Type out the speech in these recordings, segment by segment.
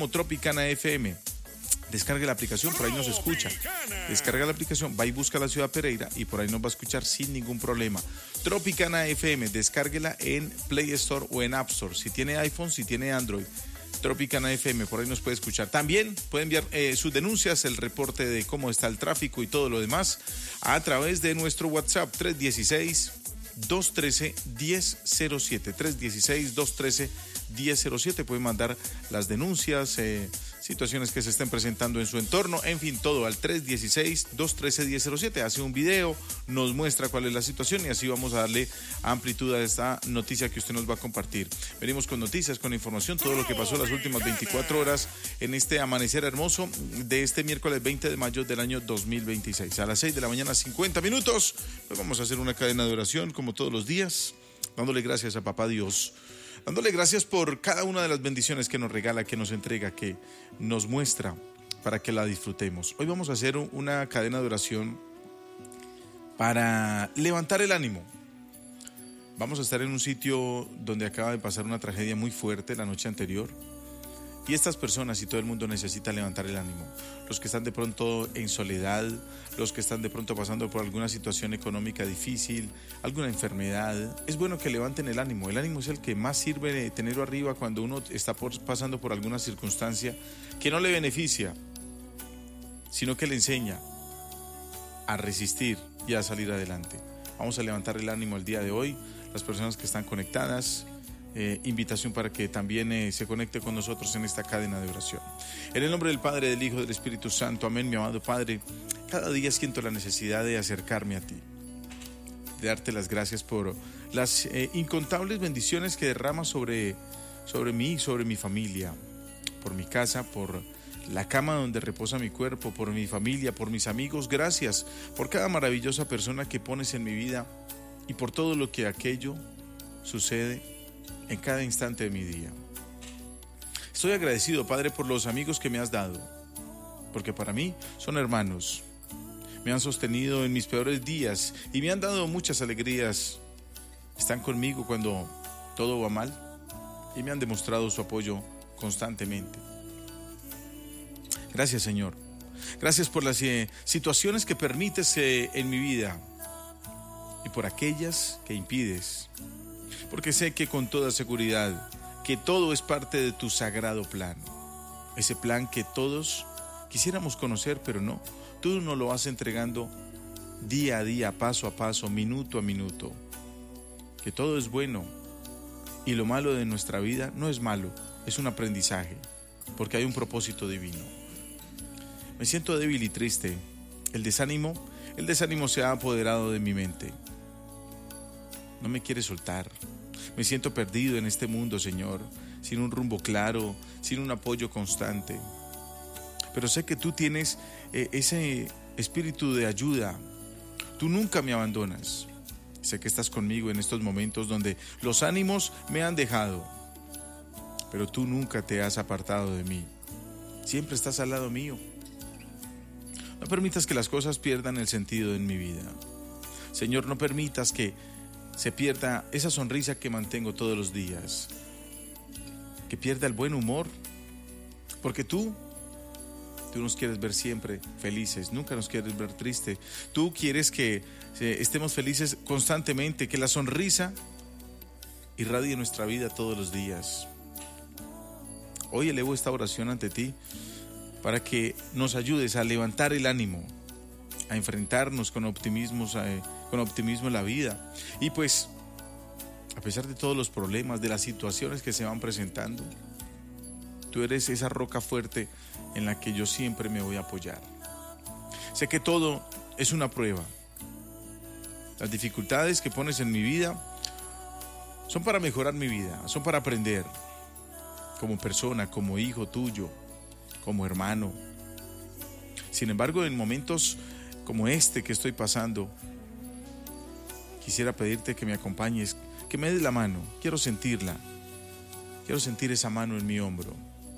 como Tropicana FM. Descargue la aplicación, por ahí nos escucha. Descarga la aplicación, va y busca la ciudad Pereira y por ahí nos va a escuchar sin ningún problema. Tropicana FM, descárguela en Play Store o en App Store. Si tiene iPhone, si tiene Android. Tropicana FM, por ahí nos puede escuchar. También puede enviar sus denuncias, el reporte de cómo está el tráfico y todo lo demás a través de nuestro WhatsApp 316-213-1007. 316-213-1007. Pueden mandar las denuncias, situaciones que se estén presentando en su entorno, en fin, todo al 316-213-1007. Hace un video, nos muestra cuál es la situación y así vamos a darle amplitud a esta noticia que usted nos va a compartir. Venimos con noticias, con información, todo lo que pasó las últimas 24 horas en este amanecer hermoso de este miércoles 20 de mayo del año 2026. A las 6 de la mañana, 50 minutos, pues vamos a hacer una cadena de oración como todos los días, dándole gracias a Papá Dios. Dándole gracias por cada una de las bendiciones que nos regala, que nos entrega, que nos muestra para que la disfrutemos. Hoy vamos a hacer una cadena de oración para levantar el ánimo. Vamos a estar en un sitio donde acaba de pasar una tragedia muy fuerte la noche anterior. Y estas personas y todo el mundo necesita levantar el ánimo. Los que están de pronto en soledad, los que están de pronto pasando por alguna situación económica difícil, alguna enfermedad, es bueno que levanten el ánimo. El ánimo es el que más sirve de tenerlo arriba cuando uno está pasando por alguna circunstancia que no le beneficia, sino que le enseña a resistir y a salir adelante. Vamos a levantar el ánimo el día de hoy. Las personas que están conectadas, invitación para que también se conecte con nosotros en esta cadena de oración. En el nombre del Padre, del Hijo y del Espíritu Santo. Amén, mi amado Padre. Cada día siento la necesidad de acercarme a ti, de darte las gracias por las incontables bendiciones que derramas sobre mí, sobre mi familia, por mi casa, por la cama donde reposa mi cuerpo, por mi familia, por mis amigos. Gracias por cada maravillosa persona que pones en mi vida y por todo lo que aquello sucede en cada instante de mi día. Estoy agradecido, Padre, por los amigos que me has dado, porque para mí son hermanos. Me han sostenido en mis peores días y me han dado muchas alegrías. Están conmigo cuando todo va mal y me han demostrado su apoyo constantemente. Gracias, Señor. Gracias por las situaciones que permites en mi vida y por aquellas que impides. Porque sé que con toda seguridad que todo es parte de tu sagrado plan. Ese plan que todos quisiéramos conocer, pero no. Tú nos lo vas entregando día a día, paso a paso, minuto a minuto. Que todo es bueno y lo malo de nuestra vida no es malo, es un aprendizaje, porque hay un propósito divino. Me siento débil y triste. El desánimo se ha apoderado de mi mente. No me quiere soltar. Me siento perdido en este mundo, Señor, sin un rumbo claro, sin un apoyo constante. Pero sé que tú tienes ese espíritu de ayuda. Tú nunca me abandonas. Sé que estás conmigo en estos momentos donde los ánimos me han dejado. Pero tú nunca te has apartado de mí. Siempre estás al lado mío. No permitas que las cosas pierdan el sentido en mi vida. Señor, no permitas que se pierda esa sonrisa que mantengo todos los días, que pierda el buen humor, porque tú nos quieres ver siempre felices, nunca nos quieres ver tristes. Tú quieres que estemos felices constantemente, que la sonrisa irradie nuestra vida todos los días. Hoy elevo esta oración ante ti para que nos ayudes a levantar el ánimo, a enfrentarnos con optimismo en la vida. Y pues, a pesar de todos los problemas, de las situaciones que se van presentando, tú eres esa roca fuerte en la que yo siempre me voy a apoyar. Sé que todo es una prueba. Las dificultades que pones en mi vida son para mejorar mi vida, son para aprender como persona, como hijo tuyo, como hermano. Sin embargo, en momentos como este que estoy pasando, quisiera pedirte que me acompañes, que me des la mano. Quiero sentirla. Quiero sentir esa mano en mi hombro.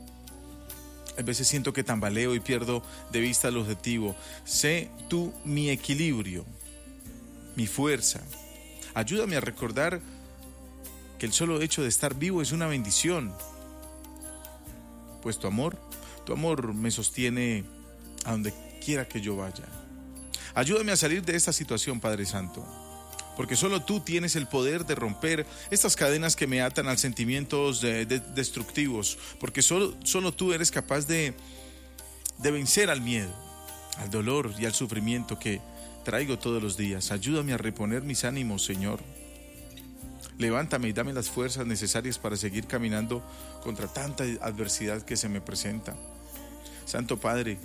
A veces siento que tambaleo y pierdo de vista el objetivo. Sé tú mi equilibrio, mi fuerza. Ayúdame a recordar que el solo hecho de estar vivo es una bendición. pues tu amor me sostiene a donde quiera que yo vaya. Ayúdame a salir de esta situación, Padre Santo, porque solo tú tienes el poder de romper estas cadenas que me atan a sentimientos destructivos, porque solo tú eres capaz de vencer al miedo, al dolor y al sufrimiento que traigo todos los días. Ayúdame a reponer mis ánimos, Señor. Levántame y dame las fuerzas necesarias para seguir caminando contra tanta adversidad que se me presenta. Santo Padre,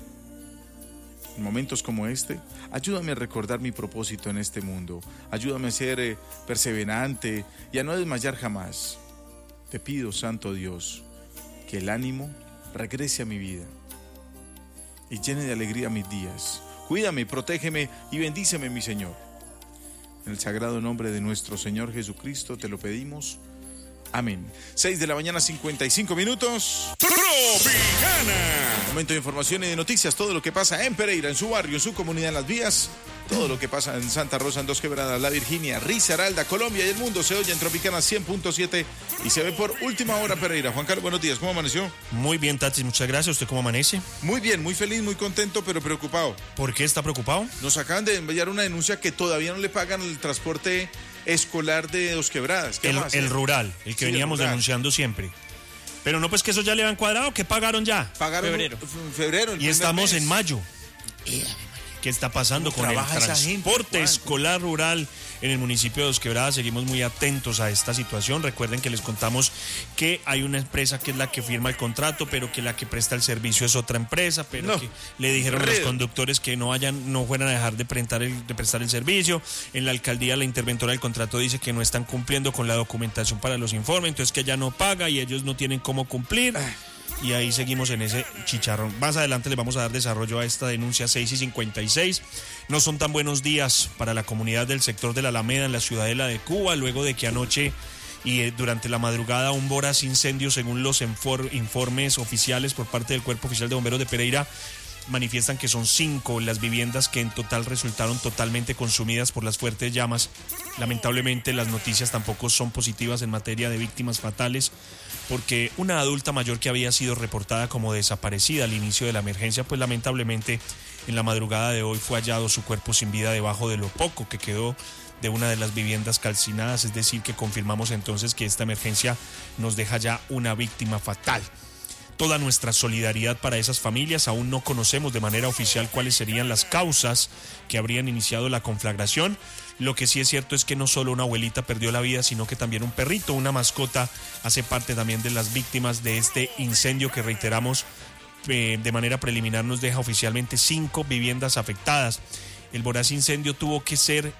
en momentos como este, ayúdame a recordar mi propósito en este mundo. Ayúdame a ser perseverante y a no desmayar jamás. Te pido, Santo Dios, que el ánimo regrese a mi vida y llene de alegría mis días. Cuídame, protégeme y bendíceme, mi Señor. En el sagrado nombre de nuestro Señor Jesucristo te lo pedimos. Amén. 6:55 a.m. Tropicana. Momento de información y de noticias. Todo lo que pasa en Pereira, en su barrio, en su comunidad, en las vías. Todo lo que pasa en Santa Rosa, en Dos Quebradas, La Virginia, Risaralda, Colombia y el mundo se oye en Tropicana 100.7 y se ve por Última Hora Pereira. Juan Carlos, buenos días. ¿Cómo amaneció? Muy bien, Tatis, muchas gracias. ¿Usted cómo amanece? Muy bien, muy feliz, muy contento, pero preocupado. ¿Por qué está preocupado? Nos acaban de enviar una denuncia que todavía no le pagan el transporte escolar de Dos Quebradas. El rural, el que veníamos denunciando siempre. Pero no, pues que eso ya le han cuadrado. ¿Qué pagaron ya? Pagaron febrero. Y estamos en mayo. ¿Qué está pasando con el transporte escolar rural en el municipio de Dos Quebradas? Seguimos muy atentos a esta situación. Recuerden que les contamos que hay una empresa que es la que firma el contrato, pero que la que presta el servicio es otra empresa, pero que le dijeron a los conductores que no fueran a dejar de prestar el servicio. En la alcaldía la interventora del contrato dice que no están cumpliendo con la documentación para los informes, entonces que ella no paga y ellos no tienen cómo cumplir. Y ahí seguimos en ese chicharrón. Más adelante les vamos a dar desarrollo a esta denuncia. 6:56. No son tan buenos días para la comunidad del sector de la Alameda en la Ciudadela de Cuba, luego de que anoche y durante la madrugada un voraz incendio, según los informes oficiales por parte del Cuerpo Oficial de Bomberos de Pereira, manifiestan que son 5 las viviendas que en total resultaron totalmente consumidas por las fuertes llamas. Lamentablemente las noticias tampoco son positivas en materia de víctimas fatales, porque una adulta mayor que había sido reportada como desaparecida al inicio de la emergencia, pues lamentablemente en la madrugada de hoy fue hallado su cuerpo sin vida debajo de lo poco que quedó de una de las viviendas calcinadas, es decir, que confirmamos entonces que esta emergencia nos deja ya una víctima fatal. Toda nuestra solidaridad para esas familias. Aún no conocemos de manera oficial cuáles serían las causas que habrían iniciado la conflagración. Lo que sí es cierto es que no solo una abuelita perdió la vida, sino que también un perrito, una mascota, hace parte también de las víctimas de este incendio que, reiteramos, de manera preliminar nos deja oficialmente 5 viviendas afectadas. El voraz incendio tuvo que ser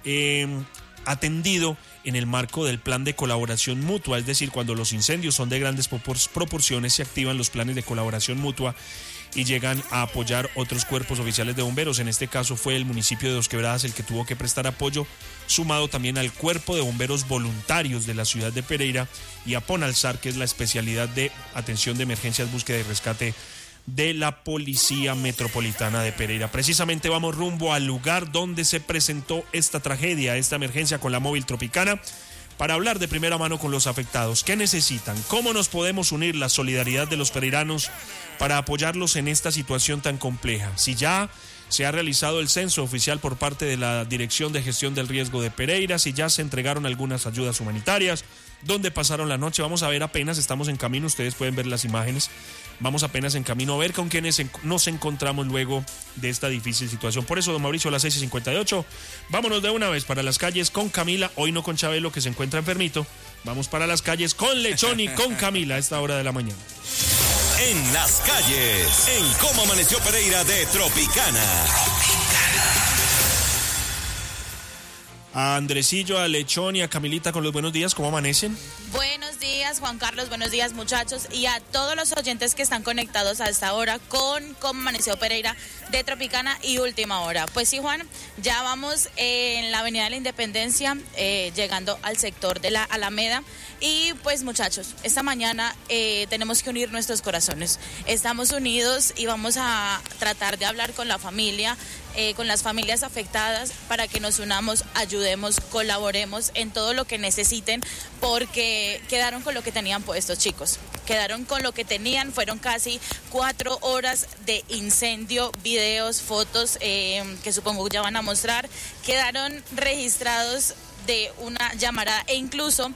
atendido en el marco del plan de colaboración mutua, es decir, cuando los incendios son de grandes proporciones se activan los planes de colaboración mutua y llegan a apoyar otros cuerpos oficiales de bomberos. En este caso fue el municipio de Dos Quebradas el que tuvo que prestar apoyo, sumado también al Cuerpo de Bomberos Voluntarios de la ciudad de Pereira y a PONALSAR, que es la especialidad de atención de emergencias, búsqueda y rescate de la Policía Metropolitana de Pereira. Precisamente vamos rumbo al lugar donde se presentó esta tragedia, esta emergencia con la móvil Tropicana, para hablar de primera mano con los afectados. ¿Qué necesitan? ¿Cómo nos podemos unir la solidaridad de los pereiranos para apoyarlos en esta situación tan compleja? Si ya se ha realizado el censo oficial por parte de la Dirección de Gestión del Riesgo de Pereira, si ya se entregaron algunas ayudas humanitarias, dónde pasaron la noche. Vamos a ver, apenas estamos en camino, ustedes pueden ver las imágenes. Vamos apenas en camino a ver con quiénes nos encontramos luego de esta difícil situación. Por eso, don Mauricio, a las 6:58, vámonos de una vez para las calles con Camila, hoy no con Chabelo, que se encuentra enfermito. Vamos para las calles con Lechón y con Camila a esta hora de la mañana. En las calles, en Cómo Amaneció Pereira de Tropicana. A Andresillo, a Lechón y a Camilita con los buenos días, ¿cómo amanecen? Buenos días, Juan Carlos, buenos días, muchachos, y a todos los oyentes que están conectados a esta hora con Cómo Amaneció Pereira de Tropicana y Última Hora. Pues sí, Juan, ya vamos en la Avenida de la Independencia, llegando al sector de la Alameda. Y pues, muchachos, esta mañana tenemos que unir nuestros corazones. Estamos unidos y vamos a tratar de hablar con la familia con las familias afectadas para que nos unamos, ayudemos, colaboremos en todo lo que necesiten, porque quedaron con lo que tenían puestos, chicos. Quedaron con lo que tenían, fueron casi 4 horas de incendio, videos, fotos que supongo ya van a mostrar, quedaron registrados de una llamarada e incluso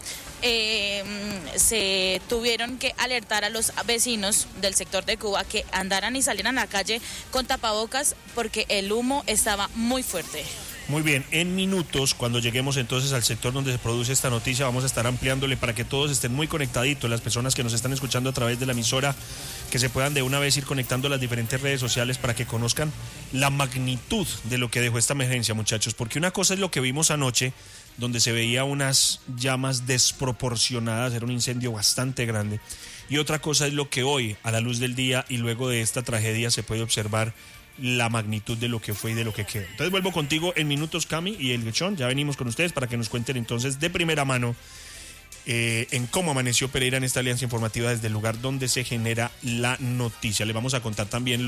se tuvieron que alertar a los vecinos del sector de Cuba que andaran y salieran a la calle con tapabocas porque el humo estaba muy fuerte. Muy bien, en minutos, cuando lleguemos entonces al sector donde se produce esta noticia, vamos a estar ampliándole para que todos estén muy conectaditos, las personas que nos están escuchando a través de la emisora, que se puedan de una vez ir conectando a las diferentes redes sociales para que conozcan la magnitud de lo que dejó esta emergencia, muchachos, porque una cosa es lo que vimos anoche, donde se veía unas llamas desproporcionadas, era un incendio bastante grande, y otra cosa es lo que hoy, a la luz del día y luego de esta tragedia, se puede observar la magnitud de lo que fue y de lo que quedó. Entonces vuelvo contigo en minutos, Cami y el Lechón, ya venimos con ustedes para que nos cuenten entonces de primera mano en cómo amaneció Pereira en esta alianza informativa desde el lugar donde se genera la noticia. Les vamos a contar también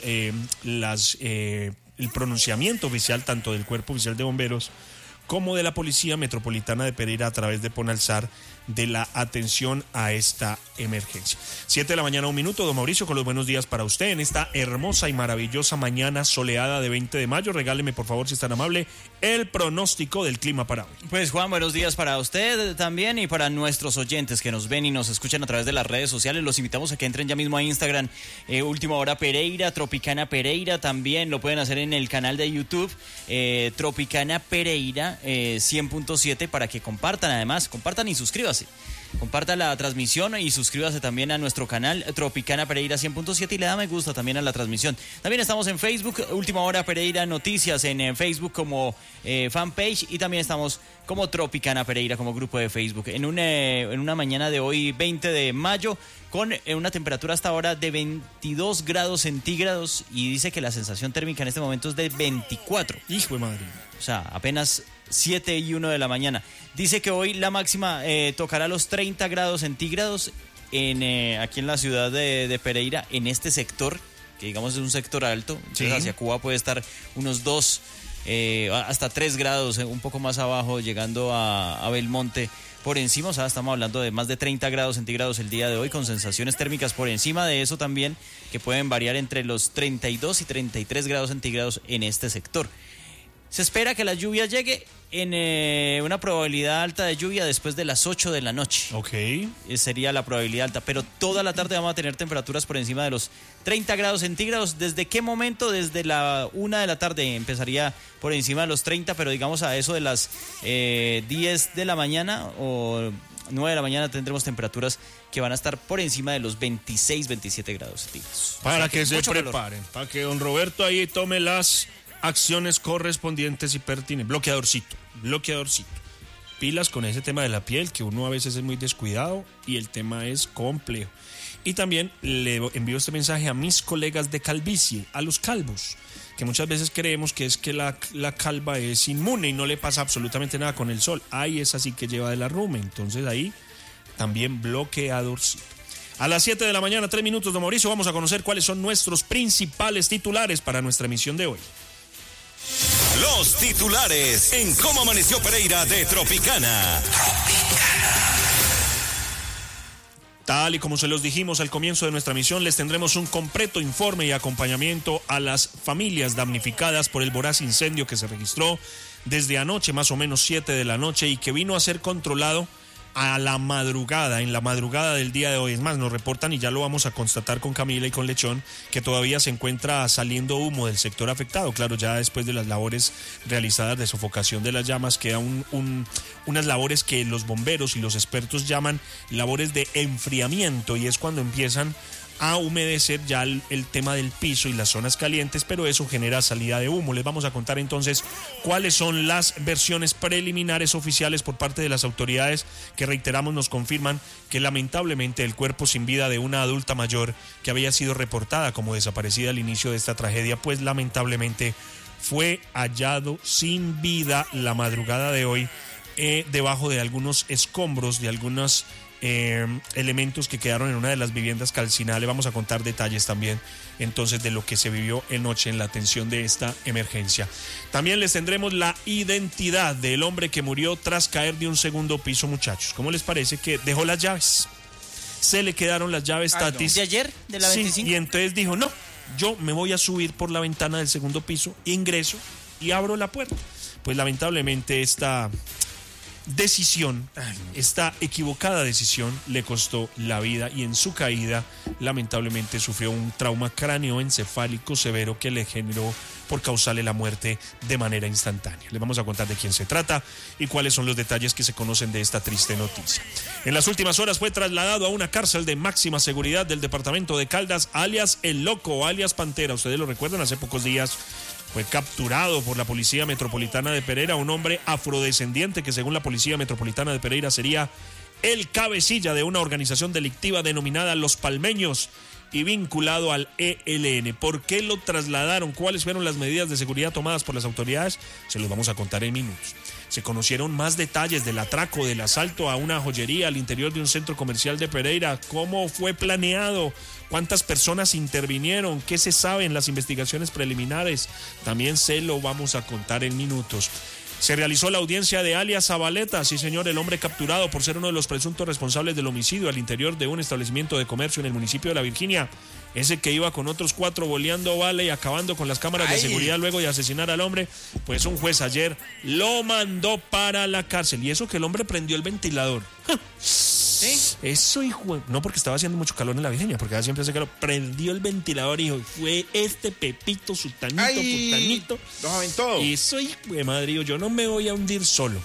el pronunciamiento oficial tanto del Cuerpo Oficial de Bomberos como de la Policía Metropolitana de Pereira a través de Ponalzar de la atención a esta emergencia. 7 de la mañana, 1 minuto, don Mauricio, con los buenos días para usted en esta hermosa y maravillosa mañana soleada de 20 de mayo. Regáleme, por favor, si es tan amable, el pronóstico del clima para hoy. Pues, Juan, buenos días para usted también y para nuestros oyentes que nos ven y nos escuchan a través de las redes sociales. Los invitamos a que entren ya mismo a Instagram, Última Hora Pereira, Tropicana Pereira, también lo pueden hacer en el canal de YouTube, Tropicana Pereira 100.7, para que compartan, además, compartan y suscríbanse. Comparta la transmisión y suscríbase también a nuestro canal Tropicana Pereira 100.7 y le da me gusta también a la transmisión. También estamos en Facebook, Última Hora Pereira Noticias en Facebook como fanpage, y también estamos como Tropicana Pereira como grupo de Facebook. En una mañana de hoy, 20 de mayo, con una temperatura hasta ahora de 22 grados centígrados, y dice que la sensación térmica en este momento es de 24. Hijo de madre. O sea, apenas 7:01 de la mañana. Dice que hoy la máxima tocará los 30 grados centígrados aquí en la ciudad de Pereira, en este sector, que digamos es un sector alto. Entonces, sí, hacia Cuba puede estar unos 2 hasta 3 grados, un poco más abajo, llegando a Belmonte. Por encima, o sea, estamos hablando de más de 30 grados centígrados el día de hoy, con sensaciones térmicas por encima de eso también, que pueden variar entre los 32 y 33 grados centígrados en este sector. Se espera que la lluvia llegue en una probabilidad alta de lluvia después de las 8 de la noche. Ok. Sería la probabilidad alta, pero toda la tarde vamos a tener temperaturas por encima de los 30 grados centígrados. ¿Desde qué momento? Desde la 1 de la tarde empezaría por encima de los 30, pero digamos a eso de las 10 de la mañana o 9 de la mañana tendremos temperaturas que van a estar por encima de los 26, 27 grados centígrados. Para que se preparen, para que don Roberto ahí tome las acciones correspondientes y pertinentes. Bloqueadorcito. Pilas con ese tema de la piel, que uno a veces es muy descuidado y el tema es complejo. Y también le envío este mensaje a mis colegas de calvicie, a los calvos, que muchas veces creemos que es que la calva es inmune y no le pasa absolutamente nada con el sol. Ahí es así que lleva de la ruma. Entonces ahí también bloqueadorcito. A las 7 de la mañana, 3 minutos, don Mauricio, vamos a conocer cuáles son nuestros principales titulares para nuestra emisión de hoy. Los titulares en Cómo Amaneció Pereira de Tropicana. Tal y como se los dijimos al comienzo de nuestra misión, les tendremos un completo informe y acompañamiento a las familias damnificadas por el voraz incendio que se registró desde anoche, más o menos 7 de la noche, y que vino a ser controlado a la madrugada, en la madrugada del día de hoy. Es más, nos reportan, y ya lo vamos a constatar con Camila y con Lechón, que todavía se encuentra saliendo humo del sector afectado. Claro, ya después de las labores realizadas de sofocación de las llamas, quedan unas labores que los bomberos y los expertos llaman labores de enfriamiento, y es cuando empiezan a humedecer ya el tema del piso y las zonas calientes, pero eso genera salida de humo. Les vamos a contar entonces cuáles son las versiones preliminares oficiales por parte de las autoridades, que reiteramos nos confirman que lamentablemente el cuerpo sin vida de una adulta mayor que había sido reportada como desaparecida al inicio de esta tragedia, pues lamentablemente fue hallado sin vida la madrugada de hoy debajo de algunos escombros, de algunas elementos que quedaron en una de las viviendas calcinadas. Le vamos a contar detalles también entonces de lo que se vivió anoche en la atención de esta emergencia. También les tendremos la identidad del hombre que murió tras caer de un segundo piso, muchachos. ¿Cómo les parece que dejó las llaves? Se le quedaron las llaves, Tatis. ¿De ayer? ¿De la 25? Sí, y entonces dijo, no, yo me voy a subir por la ventana del segundo piso, ingreso y abro la puerta. Pues lamentablemente esta decisión, esta equivocada decisión le costó la vida y en su caída lamentablemente sufrió un trauma cráneoencefálico severo que le generó por causarle la muerte de manera instantánea. Les vamos a contar de quién se trata y cuáles son los detalles que se conocen de esta triste noticia. En las últimas horas fue trasladado a una cárcel de máxima seguridad del departamento de Caldas, alias El Loco, alias Pantera. Ustedes lo recuerdan, hace pocos días fue capturado por la Policía Metropolitana de Pereira un hombre afrodescendiente que según la Policía Metropolitana de Pereira sería el cabecilla de una organización delictiva denominada Los Palmeños y vinculado al ELN. ¿Por qué lo trasladaron? ¿Cuáles fueron las medidas de seguridad tomadas por las autoridades? Se los vamos a contar en minutos. Se conocieron más detalles del atraco, del asalto a una joyería al interior de un centro comercial de Pereira. ¿Cómo fue planeado? ¿Cuántas personas intervinieron? ¿Qué se sabe en las investigaciones preliminares? También se lo vamos a contar en minutos. Se realizó la audiencia de alias Zabaleta, sí señor, el hombre capturado por ser uno de los presuntos responsables del homicidio al interior de un establecimiento de comercio en el municipio de La Virginia. Ese que iba con otros 4 boleando bala y acabando con las cámaras de seguridad luego de asesinar al hombre, pues un juez ayer lo mandó para la cárcel. Y eso que el hombre prendió el ventilador. ¿Sí? Eso, hijo, no porque estaba haciendo mucho calor en La Virginia, porque siempre hace calor, prendió el ventilador, hijo, fue este Pepito, sutanito, putanito. Los aventó. Eso, hijo de madre, yo no me voy a hundir solo.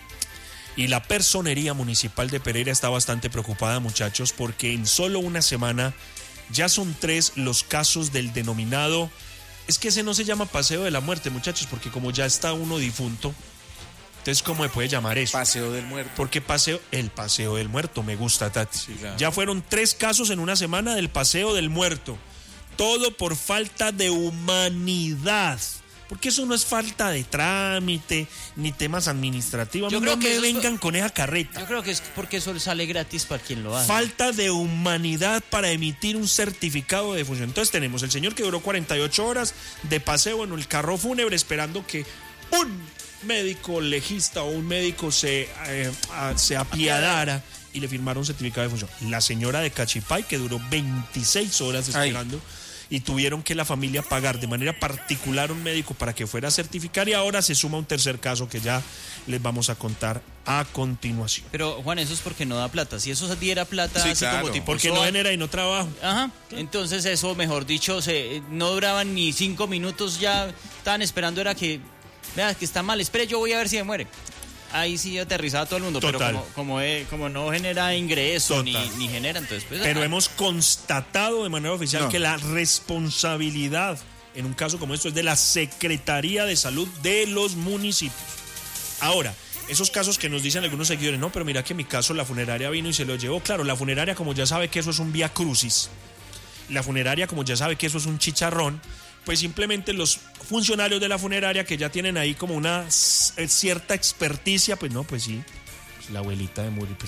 Y la personería municipal de Pereira está bastante preocupada, muchachos, porque en solo una semana ya son 3 los casos del denominado, es que ese no se llama paseo de la muerte, muchachos, porque como ya está uno difunto, entonces ¿cómo se puede llamar eso? Paseo del muerto. Porque el paseo del muerto, me gusta, Tati. Sí, claro. Ya fueron 3 casos en una semana del paseo del muerto. Todo por falta de humanidad. Porque eso no es falta de trámite, ni temas administrativos. Yo creo no que me eso vengan con esa carreta. Yo creo que es porque eso sale gratis para quien lo hace. Falta de humanidad para emitir un certificado de defunción. Entonces tenemos el señor que duró 48 horas de paseo en el carro fúnebre esperando que un médico legista o un médico se apiadara y le firmara un certificado de defunción. La señora de Cachipay que duró 26 horas esperando y tuvieron que la familia pagar de manera particular a un médico para que fuera a certificar y ahora se suma un tercer caso que ya les vamos a contar a continuación. Pero Juan, eso es porque no da plata. Si eso diera plata, Sí, así claro. como tipo Porque no genera y no trabajo. Ajá, entonces eso, mejor dicho, no duraban ni 5 minutos, ya estaban esperando, era que, vea, que está mal, espere, yo voy a ver si me muere. Ahí sí aterrizaba todo el mundo, Total. pero como no genera ingreso ni Total. genera, entonces pues... Pero hemos constatado de manera oficial que la responsabilidad en un caso como esto es de la Secretaría de Salud de los municipios. Ahora, esos casos que nos dicen algunos seguidores, no, pero mira que en mi caso la funeraria vino y se lo llevó. Claro, la funeraria como ya sabe que eso es un vía crucis, la funeraria como ya sabe que eso es un chicharrón, pues simplemente los funcionarios de la funeraria que ya tienen ahí como una cierta experticia, pues no, pues sí, pues la abuelita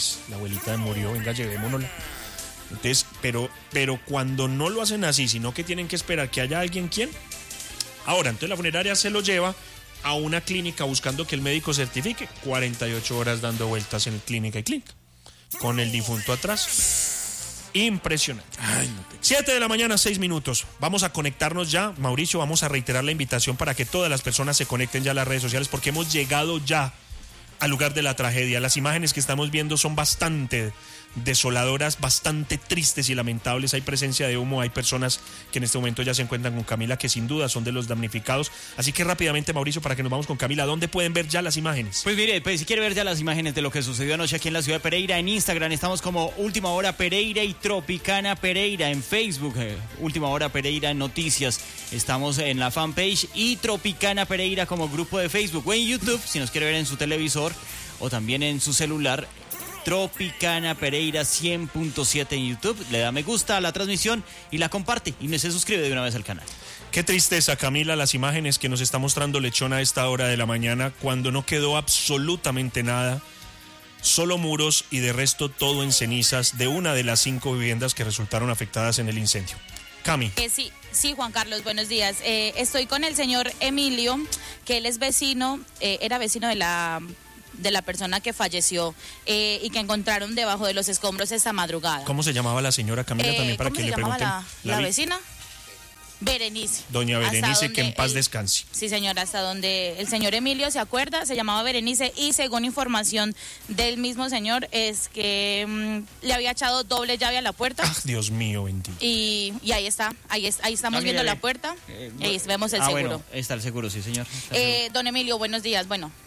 de murió, venga, llevémonosla. Entonces, pero cuando no lo hacen así, sino que tienen que esperar que haya alguien, ¿quién? Ahora, entonces la funeraria se lo lleva a una clínica buscando que el médico certifique, 48 horas dando vueltas en clínica y clínica, con el difunto atrás. Impresionante. 7 de la mañana, 6 minutos. Vamos a conectarnos ya. Mauricio, vamos a reiterar la invitación para que todas las personas se conecten ya a las redes sociales porque hemos llegado ya al lugar de la tragedia. Las imágenes que estamos viendo son bastante desoladoras, bastante tristes y lamentables. Hay presencia de humo, hay personas que en este momento ya se encuentran con Camila, que sin duda son de los damnificados. Así que rápidamente, Mauricio, para que nos vamos con Camila, ¿dónde pueden ver ya las imágenes? Pues mire, si quiere ver ya las imágenes de lo que sucedió anoche aquí en la ciudad de Pereira, en Instagram estamos como Última Hora Pereira y Tropicana Pereira, en Facebook Última Hora Pereira Noticias, estamos en la fanpage y Tropicana Pereira como grupo de Facebook, o en YouTube, si nos quiere ver en su televisor o también en su celular, Tropicana Pereira 100.7 en YouTube, le da me gusta a la transmisión y la comparte y se suscribe de una vez al canal. Qué tristeza, Camila, las imágenes que nos está mostrando Lechona a esta hora de la mañana, cuando no quedó absolutamente nada solo muros y de resto todo en cenizas de una de las 5 viviendas que resultaron afectadas en el incendio. Cami. Sí, Juan Carlos, buenos días. Estoy con el señor Emilio, que él es vecino, era vecino de la persona que falleció y que encontraron debajo de los escombros esta madrugada. ¿Cómo se llamaba la señora Camila también para que le pregunten? ¿Cómo se llamaba la vecina? Berenice. Doña Berenice, que en paz descanse. Sí, señora, hasta donde el señor Emilio se acuerda, se llamaba Berenice y según información del mismo señor es que le había echado doble llave a la puerta. ¡Ah, Dios mío, bendito! Y ahí estamos viendo la puerta, ahí vemos el seguro. Bueno, está el seguro, sí, señor. Don Emilio, buenos días.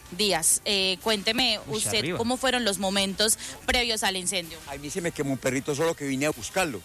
Cuénteme usted arriba. cómo fueron los momentos previos al incendio. A mí se me quemó un perrito solo que vine a buscarlo.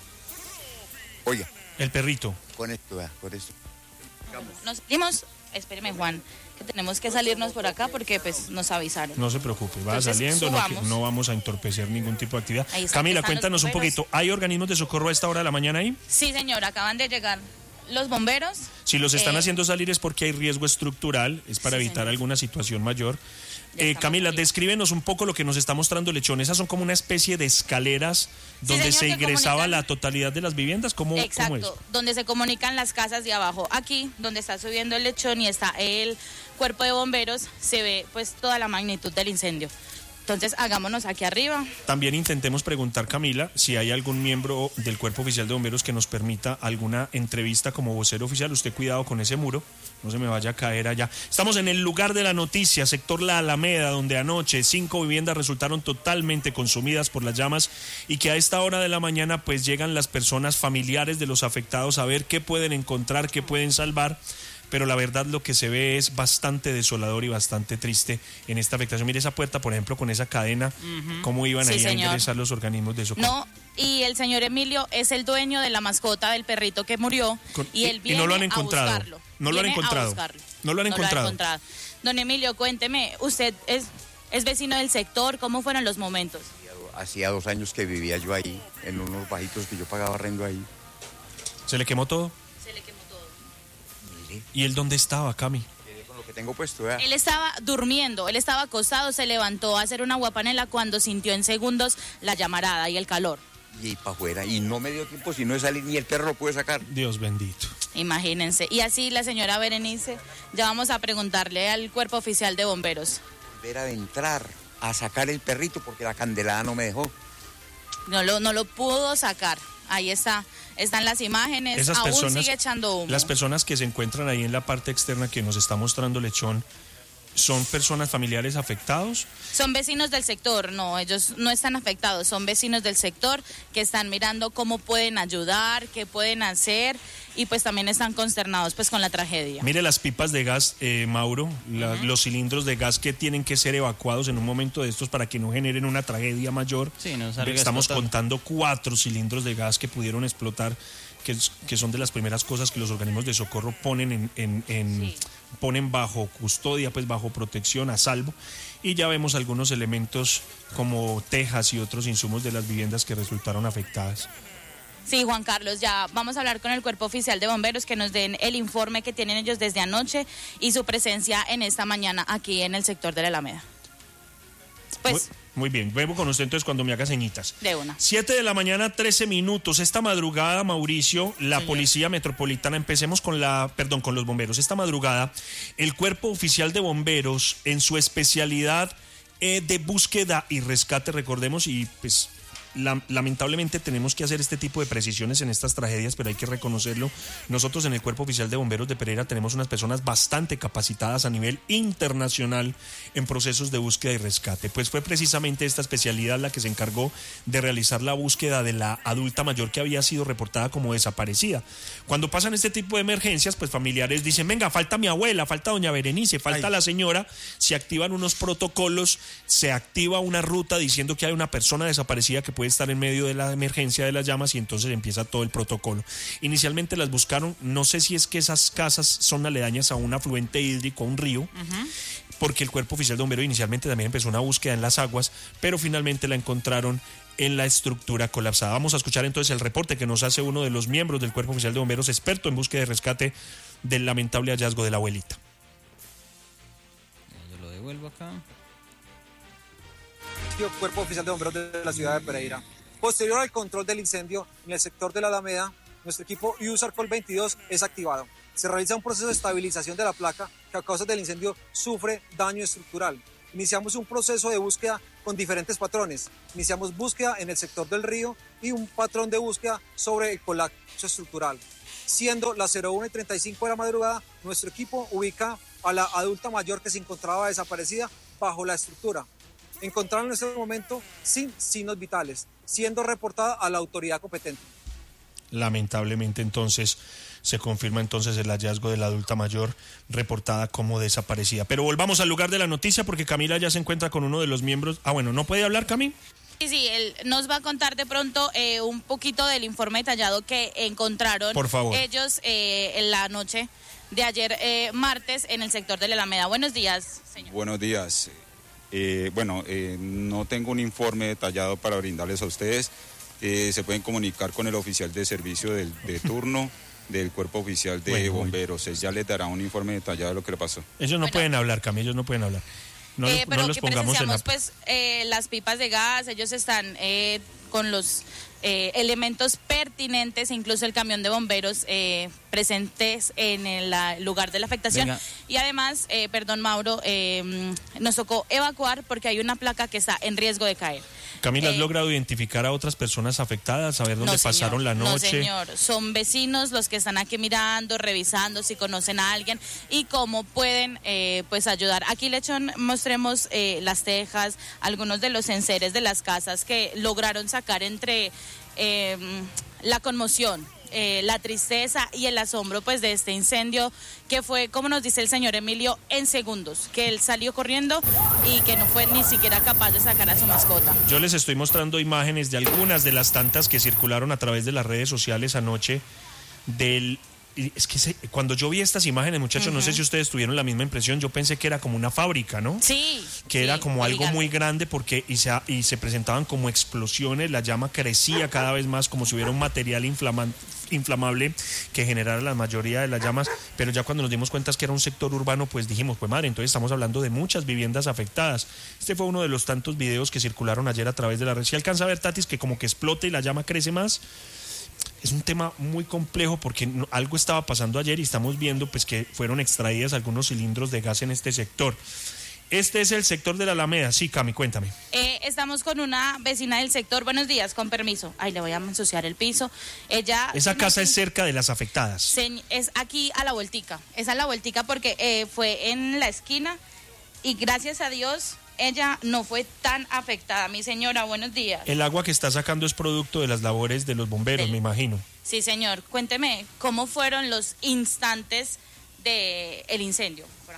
Oiga. El perrito. Con esto, con esto. Nos dimos, espéreme Juan, que tenemos que salirnos por acá porque pues nos avisaron. No se preocupe, va Entonces, saliendo, no vamos a entorpecer ningún tipo de actividad. Camila, cuéntanos un poquito, ¿hay organismos de socorro a esta hora de la mañana ahí? Sí, señor, acaban de llegar los bomberos. Si los están haciendo salir es porque hay riesgo estructural, es para evitar señor. alguna situación mayor. Camila, descríbenos un poco lo que nos está mostrando Lechón. Esas son como una especie de escaleras donde señor, se ingresaba la totalidad de las viviendas. ¿Cómo es? Donde se comunican las casas de abajo. Aquí, donde está subiendo el Lechón y está el cuerpo de bomberos, se ve pues toda la magnitud del incendio. Entonces, hagámonos aquí arriba. También intentemos preguntar, Camila, si hay algún miembro del Cuerpo Oficial de Bomberos que nos permita alguna entrevista como vocero oficial. Usted cuidado con ese muro, no se me vaya a caer allá. Estamos en el lugar de la noticia, sector La Alameda, donde anoche 5 viviendas resultaron totalmente consumidas por las llamas y que a esta hora de la mañana pues llegan las personas familiares de los afectados a ver qué pueden encontrar, qué pueden salvar. Pero la verdad lo que se ve es bastante desolador y bastante triste en esta afectación. Mire esa puerta, por ejemplo, con esa cadena, cómo iban ahí a ingresar los organismos de socorro. No, y el señor Emilio es el dueño de la mascota del perrito que murió y él viene no lo han encontrado. a buscarlo. No lo han encontrado. No lo han encontrado. Don Emilio, cuénteme, usted es vecino del sector, ¿cómo fueron los momentos? Hacía 2 años que vivía yo ahí, en unos bajitos que yo pagaba arrendo ahí. ¿Se le quemó todo? ¿Y él dónde estaba, Cami? Con lo que tengo puesto, Él estaba durmiendo, él estaba acostado, se levantó a hacer una guapanela cuando sintió en segundos la llamarada y el calor. Y para afuera, y no me dio tiempo sino de salir, ni el perro lo pude sacar. Dios bendito. Imagínense. Y así la señora Berenice, ya vamos a preguntarle al Cuerpo Oficial de Bomberos. Era de entrar a sacar el perrito porque la candelada no me dejó. No lo pudo sacar. Ahí están las imágenes, Esas aún personas, sigue echando humo. Las personas que se encuentran ahí en la parte externa que nos está mostrando Lechón, ¿son personas familiares afectados? Son vecinos del sector, no, ellos no están afectados, son vecinos del sector que están mirando cómo pueden ayudar, qué pueden hacer y pues también están consternados pues con la tragedia. Mire las pipas de gas, Mauro, los cilindros de gas que tienen que ser evacuados en un momento de estos para que no generen una tragedia mayor. Sí, no salga Estamos explotando. contando 4 cilindros de gas que pudieron explotar, que son de las primeras cosas que los organismos de socorro ponen ponen bajo custodia, pues bajo protección, a salvo. Y ya vemos algunos elementos como tejas y otros insumos de las viviendas que resultaron afectadas. Sí, Juan Carlos, ya vamos a hablar con el Cuerpo Oficial de Bomberos que nos den el informe que tienen ellos desde anoche y su presencia en esta mañana aquí en el sector de la Alameda. Pues muy bien, vuelvo con usted entonces cuando me haga señitas. De una. 7 de la mañana, 13 minutos. Esta madrugada, Mauricio, la Policía Metropolitana, empecemos con los bomberos. Esta madrugada, el Cuerpo Oficial de Bomberos, en su especialidad de búsqueda y rescate, recordemos, y pues lamentablemente tenemos que hacer este tipo de precisiones en estas tragedias, pero hay que reconocerlo. Nosotros en el Cuerpo Oficial de Bomberos de Pereira tenemos unas personas bastante capacitadas a nivel internacional en procesos de búsqueda y rescate. Pues fue precisamente esta especialidad la que se encargó de realizar la búsqueda de la adulta mayor que había sido reportada como desaparecida. Cuando pasan este tipo de emergencias, pues familiares dicen, venga, falta mi abuela, falta doña Berenice, falta la señora. Se activan unos protocolos, se activa una ruta diciendo que hay una persona desaparecida que puede estar en medio de la emergencia de las llamas y entonces empieza todo el protocolo. Inicialmente las buscaron, no sé si es que esas casas son aledañas a un afluente hídrico, a un río, porque el Cuerpo Oficial de Bomberos inicialmente también empezó una búsqueda en las aguas, pero finalmente la encontraron en la estructura colapsada. Vamos a escuchar entonces el reporte que nos hace uno de los miembros del Cuerpo Oficial de Bomberos, experto en búsqueda y rescate del lamentable hallazgo de la abuelita. Yo lo devuelvo acá. Colegio Cuerpo Oficial de Bomberos de la ciudad de Pereira. Posterior al control del incendio en el sector de la Alameda, nuestro equipo USARCOL 22 es activado. Se realiza un proceso de estabilización de la placa que a causa del incendio sufre daño estructural. Iniciamos un proceso de búsqueda con diferentes patrones. Iniciamos búsqueda en el sector del río y un patrón de búsqueda sobre el colapso estructural. Siendo las 01:35 de la madrugada, nuestro equipo ubica a la adulta mayor que se encontraba desaparecida bajo la estructura. Encontraron en ese momento sin signos vitales, siendo reportada a la autoridad competente. Lamentablemente entonces se confirma entonces el hallazgo de la adulta mayor reportada como desaparecida. Pero volvamos al lugar de la noticia porque Camila ya se encuentra con uno de los miembros. Bueno, ¿no puede hablar, Cami? Sí, él nos va a contar de pronto un poquito del informe detallado que encontraron Por favor. ellos en la noche de ayer martes en el sector de la Alameda. Buenos días, señor. Buenos días. No tengo un informe detallado para brindarles a ustedes. Se pueden comunicar con el oficial de servicio de turno del Cuerpo Oficial de Bomberos. Él ya les dará un informe detallado de lo que le pasó. Ellos no pueden hablar, Camila, ellos no pueden hablar. Pero no los que pongamos en la... pues las pipas de gas, ellos están con los elementos pertinentes, incluso el camión de bomberos presentes en el lugar de la afectación. Venga. Y además, perdón Mauro, nos tocó evacuar porque hay una placa que está en riesgo de caer. Camila, ¿has logrado identificar a otras personas afectadas, saber dónde pasaron la noche? No, señor, son vecinos los que están aquí mirando, revisando si conocen a alguien y cómo pueden pues ayudar. Aquí le mostremos las tejas, algunos de los enseres de las casas que lograron sacar entre la conmoción, la tristeza y el asombro pues de este incendio que fue, como nos dice el señor Emilio, en segundos, que él salió corriendo y que no fue ni siquiera capaz de sacar a su mascota. Yo les estoy mostrando imágenes de algunas de las tantas que circularon a través de las redes sociales anoche del... Es que cuando yo vi estas imágenes, muchachos, no sé si ustedes tuvieron la misma impresión, yo pensé que era como una fábrica, ¿no? Sí. Que era como algo muy grande porque y se presentaban como explosiones, la llama crecía cada vez más como si hubiera un material inflamable que generara la mayoría de las llamas, pero ya cuando nos dimos cuenta que era un sector urbano, pues dijimos, pues madre, entonces estamos hablando de muchas viviendas afectadas. Este fue uno de los tantos videos que circularon ayer a través de la red. Si alcanza a ver, Tatis, que como que explota y la llama crece más. Es un tema muy complejo porque algo estaba pasando ayer y estamos viendo pues que fueron extraídas algunos cilindros de gas en este sector. Este es el sector de la Alameda. Sí, Cami, cuéntame. Estamos con una vecina del sector. Buenos días, con permiso. Ay, le voy a ensuciar el piso. Esa casa es cerca de las afectadas. Es aquí a la vueltica. Es a la vueltica porque fue en la esquina y gracias a Dios ella no fue tan afectada. Mi señora, buenos días. El agua que está sacando es producto de las labores de los bomberos, me imagino. Sí, señor. Cuénteme, ¿cómo fueron los instantes del incendio por acá?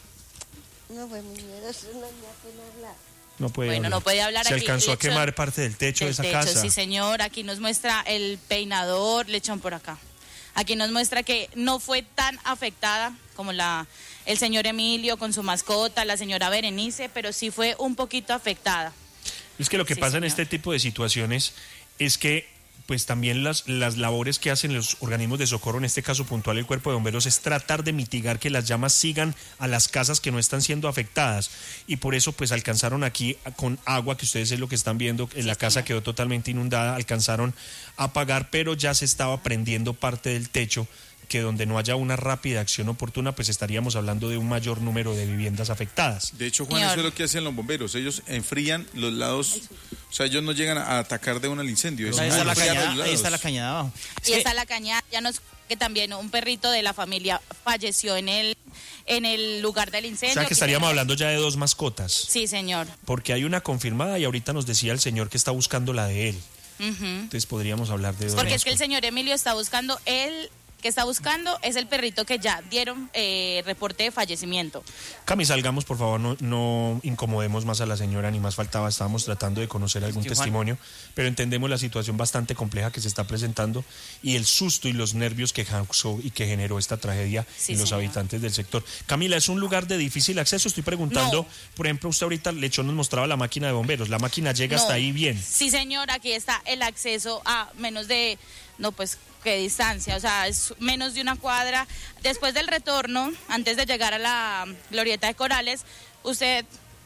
No fue muy miedoso, no puede hablar. No puede hablar. No puede hablar. Se aquí alcanzó a quemar parte del techo de esa casa. Sí, señor. Aquí nos muestra el peinador, lechón por acá. Aquí nos muestra que no fue tan afectada como el señor Emilio con su mascota, la señora Berenice, pero sí fue un poquito afectada. Es que lo que pasa en este tipo de situaciones es que pues también las labores que hacen los organismos de socorro, en este caso puntual el Cuerpo de Bomberos, es tratar de mitigar que las llamas sigan a las casas que no están siendo afectadas. Y por eso pues alcanzaron aquí con agua, que ustedes es lo que están viendo, la casa quedó totalmente inundada, alcanzaron a apagar, pero ya se estaba prendiendo parte del techo, que donde no haya una rápida acción oportuna, pues estaríamos hablando de un mayor número de viviendas afectadas. De hecho, Juan, eso es lo que hacen los bomberos. Ellos enfrían los lados, o sea, ellos no llegan a atacar de una el incendio. Ahí está la cañada abajo. Y está la cañada, ya nos que también un perrito de la familia falleció en el lugar del incendio. O sea, que estaríamos hablando ya de 2 mascotas. Sí, señor. Porque hay una confirmada y ahorita nos decía el señor que está buscando la de él. Entonces podríamos hablar de 2 Porque mascotas. es que el señor Emilio está buscando que está buscando es el perrito que ya dieron reporte de fallecimiento. Cami, salgamos, por favor, no incomodemos más a la señora, ni más faltaba, estábamos tratando de conocer algún testimonio, pero entendemos la situación bastante compleja que se está presentando y el susto y los nervios que causó y que generó esta tragedia en los habitantes del sector. Camila, ¿es un lugar de difícil acceso? Estoy preguntando, por ejemplo, usted ahorita, Lechón nos mostraba la máquina de bomberos, ¿la máquina llega hasta ahí bien? Sí, señor, aquí está el acceso a menos de, ¿qué distancia? O sea, es menos de una cuadra. Después del retorno, antes de llegar a la glorieta de Corales, usted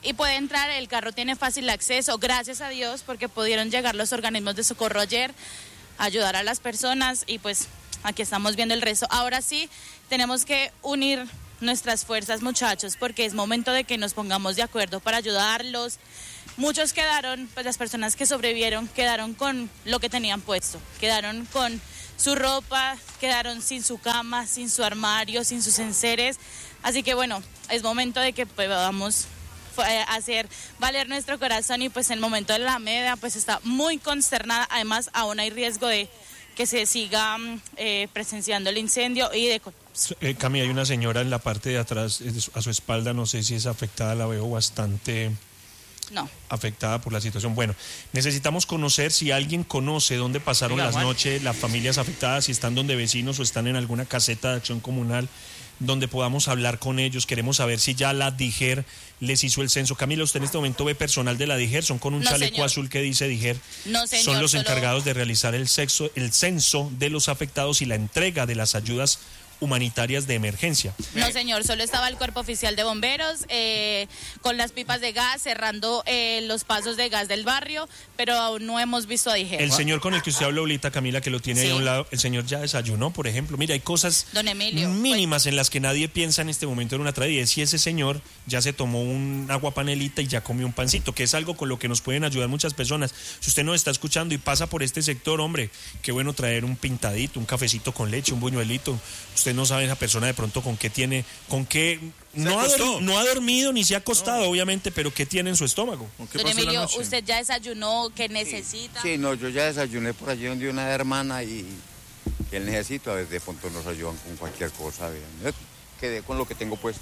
y puede entrar. El carro tiene fácil acceso, gracias a Dios, porque pudieron llegar los organismos de socorro ayer a ayudar a las personas y pues aquí estamos viendo el resto. Ahora sí, tenemos que unir nuestras fuerzas, muchachos, porque es momento de que nos pongamos de acuerdo para ayudarlos. Muchos quedaron, pues las personas que sobrevivieron quedaron con lo que tenían puesto, quedaron con su ropa, quedaron sin su cama, sin su armario, sin sus enseres. Así que bueno, es momento de que podamos hacer valer nuestro corazón y pues en el momento de la Alameda pues está muy consternada. Además, aún hay riesgo de que se siga presenciando el incendio y de... Cami, hay una señora en la parte de atrás, a su espalda, no sé si es afectada, la veo bastante... No. Afectada por la situación. Bueno, necesitamos conocer si alguien conoce dónde pasaron las noches las familias afectadas, si están donde vecinos o están en alguna caseta de acción comunal donde podamos hablar con ellos. Queremos saber si ya la DIGER les hizo el censo. Camila, usted en este momento ve personal de la DIGER, son con un chaleco azul que dice DIGER. No, señor, son los encargados de realizar el censo de los afectados y la entrega de las ayudas humanitarias de emergencia. No, señor, solo estaba el cuerpo oficial de bomberos con las pipas de gas cerrando los pasos de gas del barrio, pero aún no hemos visto a DIGER. El señor con el que usted habló ahorita, Camila, que lo tiene ahí a un lado, el señor ya desayunó, por ejemplo. Mira, hay cosas Don Emilio, mínimas en las que nadie piensa en este momento en una tragedia. Si ese señor ya se tomó un agua panelita y ya comió un pancito, que es algo con lo que nos pueden ayudar muchas personas. Si usted nos está escuchando y pasa por este sector, hombre, qué bueno traer un pintadito, un cafecito con leche, un buñuelito. Usted no sabe esa persona de pronto con qué tiene, con qué no ha dormido ni se ha acostado, obviamente, pero qué tiene en su estómago. Don Emilio, ¿usted ya desayunó? ¿Qué necesita? Sí, no, yo ya desayuné por allí donde una hermana y que él necesita, a veces de pronto nos ayudan con cualquier cosa. Vean. Quedé con lo que tengo puesto.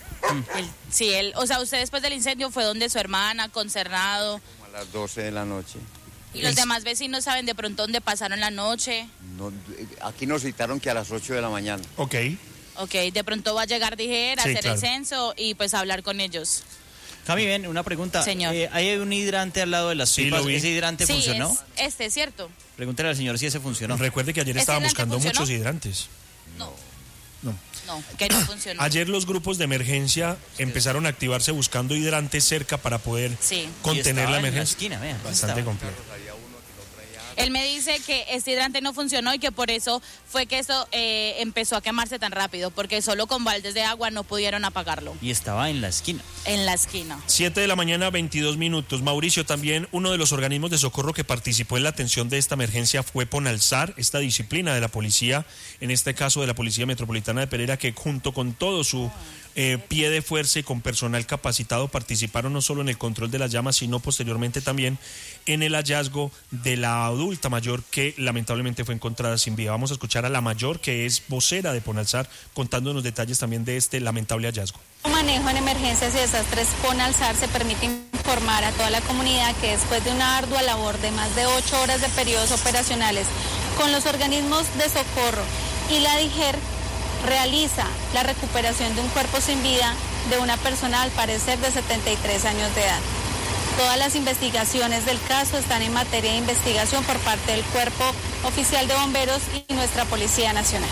O sea, usted después del incendio fue donde su hermana, concernado. Como a las 12 de la noche. ¿Y los demás vecinos saben de pronto dónde pasaron la noche? No, aquí nos citaron que a las 8 de la mañana. Ok, de pronto va a llegar DIGER a hacer el censo y pues hablar con ellos. Cami, ven, una pregunta. Señor. Hay un hidrante al lado de las pipas. ¿Ese hidrante funcionó? Sí, es ¿cierto? Pregúntale al señor si ese funcionó. Recuerde que ayer estaba buscando muchos hidrantes. No, que no funcionó. Ayer los grupos de emergencia empezaron a activarse buscando hidrantes cerca para poder contener la emergencia. En la esquina, bastante complejo. Él me dice que este hidrante no funcionó y que por eso fue que esto empezó a quemarse tan rápido, porque solo con baldes de agua no pudieron apagarlo. Y estaba en la esquina. En la esquina. 7 de la mañana, 22 minutos. Mauricio, también uno de los organismos de socorro que participó en la atención de esta emergencia fue Ponalzar, esta disciplina de la policía, en este caso de la Policía Metropolitana de Pereira, que junto con todo su pie de fuerza y con personal capacitado participaron no solo en el control de las llamas, sino posteriormente también en el hallazgo de la adulta mayor que lamentablemente fue encontrada sin vida. Vamos a escuchar a la mayor, que es vocera de Ponalzar, contándonos detalles también de este lamentable hallazgo. Manejo en emergencias y desastres Ponalzar se permite informar a toda la comunidad que después de una ardua labor de más de 8 horas de periodos operacionales con los organismos de socorro y la DIGER, realiza la recuperación de un cuerpo sin vida de una persona al parecer de 73 años de edad. Todas las investigaciones del caso están en materia de investigación por parte del Cuerpo Oficial de Bomberos y nuestra Policía Nacional.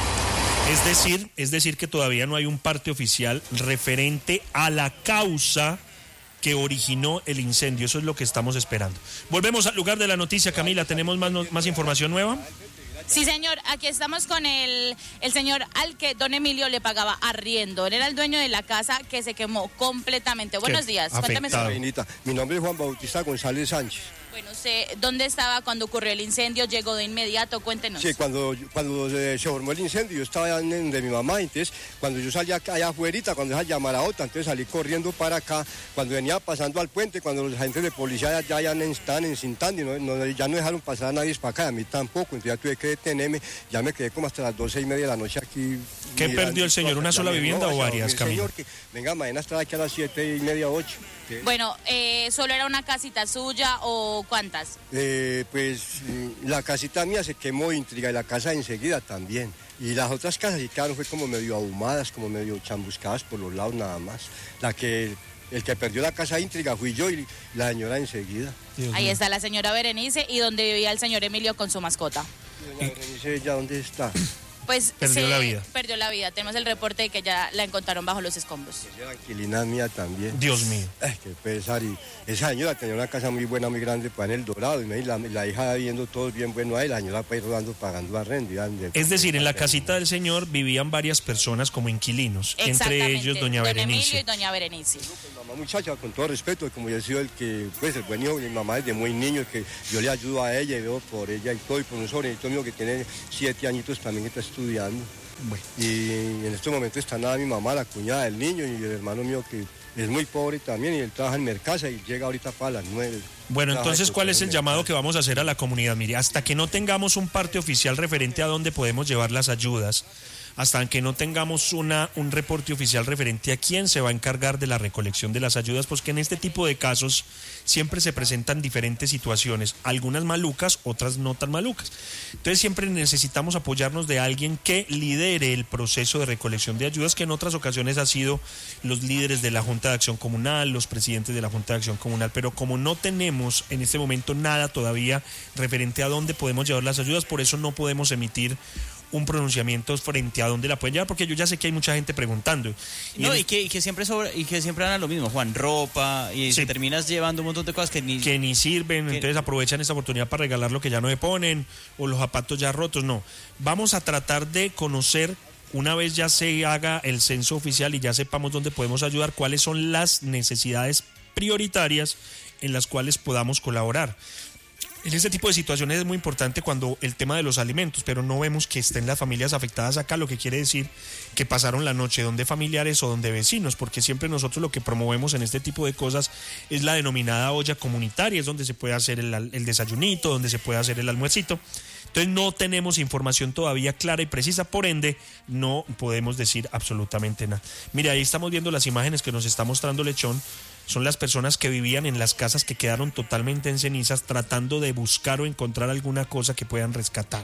Es decir que todavía no hay un parte oficial referente a la causa que originó el incendio. Eso es lo que estamos esperando. Volvemos al lugar de la noticia, Camila. ¿Tenemos más información nueva? Sí, señor, aquí estamos con el señor al que don Emilio le pagaba arriendo. Él era el dueño de la casa que se quemó completamente. Buenos días, cuéntame. Mi nombre es Juan Bautista González Sánchez. Bueno, ¿dónde estaba cuando ocurrió el incendio? ¿Llegó de inmediato? Cuéntenos. Sí, cuando se formó el incendio, yo estaba de mi mamá, entonces cuando yo salía allá afuera, cuando esa llamarada, entonces salí corriendo para acá, cuando venía pasando al puente, cuando los agentes de policía ya estaban encintando y ya no dejaron pasar a nadie para acá, a mí tampoco, entonces ya tuve que detenerme, ya me quedé como hasta las 12:30 de la noche aquí. ¿Qué perdió el señor? ¿Una sola vivienda o varias, Camila? Señor, venga, mañana estará aquí a las 7:30, 8. Bueno, ¿solo era una casita suya o cuántas? Pues la casita mía se quemó íntriga y la casa enseguida también. Y las otras casas sí quedaron, fue como medio ahumadas, como medio chambuscadas por los lados nada más. El que perdió la casa íntriga fui yo y la señora enseguida. Ahí está la señora Berenice y donde vivía el señor Emilio con su mascota. Doña Berenice, ¿ya dónde está? Pues perdió la vida. Perdió la vida. Tenemos el reporte de que ya la encontraron bajo los escombros. Era inquilina mía también. Dios mío. Qué pesar. Y esa señora tenía una casa muy buena, muy grande para en El Dorado. Y la hija viendo todo bien bueno ahí, la señora para ir rodando pagando arrendo. Es decir, en la casita del señor vivían varias personas como inquilinos. Entre ellos doña Berenice. Emilio y doña Berenice. Mamá muchacha, con todo respeto, como yo he sido el que, pues el buen hijo de mi mamá desde muy niño, que yo le ayudo a ella y veo por ella y todo, y por un sobrinito mío que tiene 7 añitos también que está estudiando. Bueno. Y en este momento está nada mi mamá, la cuñada del niño y el hermano mío que es muy pobre también y él trabaja en Mercasa y llega ahorita para las 9. Bueno, entonces, ¿cuál es el llamado que vamos a hacer a la comunidad? Mire, hasta que no tengamos un parte oficial referente a dónde podemos llevar las ayudas, hasta que no tengamos un reporte oficial referente a quién se va a encargar de la recolección de las ayudas, pues que en este tipo de casos siempre se presentan diferentes situaciones, algunas malucas, otras no tan malucas. Entonces siempre necesitamos apoyarnos de alguien que lidere el proceso de recolección de ayudas, que en otras ocasiones ha sido los líderes de la Junta de Acción Comunal, los presidentes de la Junta de Acción Comunal, pero como no tenemos en este momento nada todavía referente a dónde podemos llevar las ayudas, por eso no podemos emitir un pronunciamiento frente a dónde la pueden llevar, porque yo ya sé que hay mucha gente preguntando. Y que siempre sobra, y que siempre dan lo mismo, Juan, ropa, y sí, terminas llevando un montón de cosas que ni sirven, entonces aprovechan esta oportunidad para regalar lo que ya no le ponen, o los zapatos ya rotos. No, vamos a tratar de conocer, una vez ya se haga el censo oficial y ya sepamos dónde podemos ayudar, cuáles son las necesidades prioritarias en las cuales podamos colaborar. En este tipo de situaciones es muy importante cuando el tema de los alimentos, pero no vemos que estén las familias afectadas acá, lo que quiere decir que pasaron la noche donde familiares o donde vecinos, porque siempre nosotros lo que promovemos en este tipo de cosas es la denominada olla comunitaria, es donde se puede hacer el desayunito, donde se puede hacer el almuercito. Entonces no tenemos información todavía clara y precisa, por ende no podemos decir absolutamente nada. Mira, ahí estamos viendo las imágenes que nos está mostrando Lechón. Son las personas que vivían en las casas que quedaron totalmente en cenizas, tratando de buscar o encontrar alguna cosa que puedan rescatar.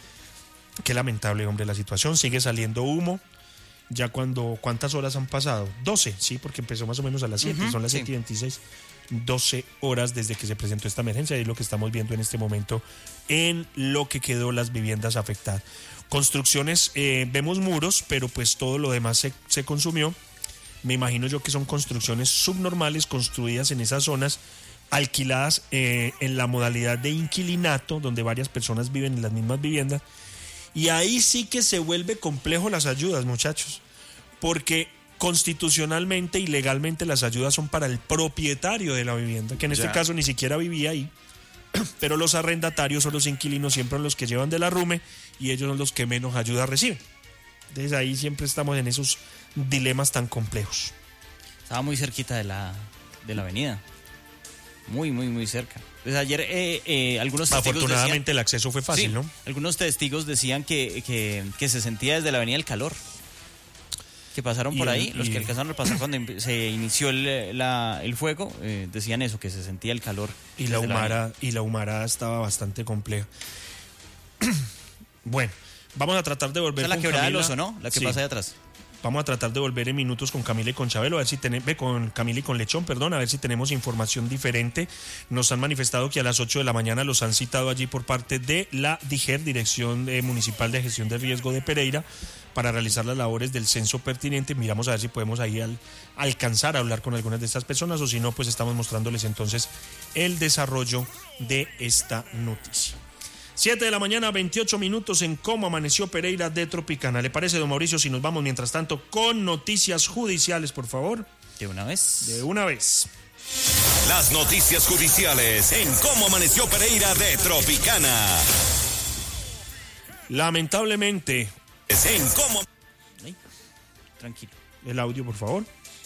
Qué lamentable, hombre, la situación. Sigue saliendo humo. Ya ¿cuántas horas han pasado? 12, sí, porque empezó más o menos a las 7, son las 7:26. 12 horas desde que se presentó esta emergencia, y es lo que estamos viendo en este momento en lo que quedó las viviendas afectadas. Construcciones, vemos muros, pero pues todo lo demás se consumió. Me imagino yo que son construcciones subnormales construidas en esas zonas, alquiladas en la modalidad de inquilinato, donde varias personas viven en las mismas viviendas. Y ahí sí que se vuelve complejo las ayudas, muchachos, porque constitucionalmente y legalmente las ayudas son para el propietario de la vivienda, que en este caso ni siquiera vivía ahí, pero los arrendatarios o los inquilinos siempre son los que llevan del arrume y ellos son los que menos ayuda reciben. Entonces ahí siempre estamos en esos dilemas tan complejos. Estaba muy cerquita de la avenida. Muy, muy, muy cerca. Pues ayer algunos testigos afortunadamente decían, el acceso fue fácil, sí, ¿no? Algunos testigos decían que se sentía desde la avenida el calor. Que pasaron por ahí, los que alcanzaron a pasar cuando se inició el fuego, decían eso, que se sentía el calor. Y la humarada estaba bastante compleja. Bueno, vamos a tratar de volver con la quebrada Camila. del Oso, ¿no? La que pasa ahí atrás. Vamos a tratar de volver en minutos con Camila y con Chabelo, a ver si con Camila y con Lechón, a ver si tenemos información diferente. Nos han manifestado que a las 8 de la mañana los han citado allí por parte de la DIGER, Dirección Municipal de Gestión de Riesgo de Pereira, para realizar las labores del censo pertinente. Miramos a ver si podemos ahí alcanzar a hablar con algunas de estas personas, o si no, pues estamos mostrándoles entonces el desarrollo de esta noticia. 7 de la mañana, 28 minutos en Cómo Amaneció Pereira de Tropicana. ¿Le parece, don Mauricio, si nos vamos mientras tanto con noticias judiciales, por favor? De una vez. De una vez. Las noticias judiciales en Cómo Amaneció Pereira de Tropicana. Lamentablemente. En Cómo... Tranquilo. El audio, por favor.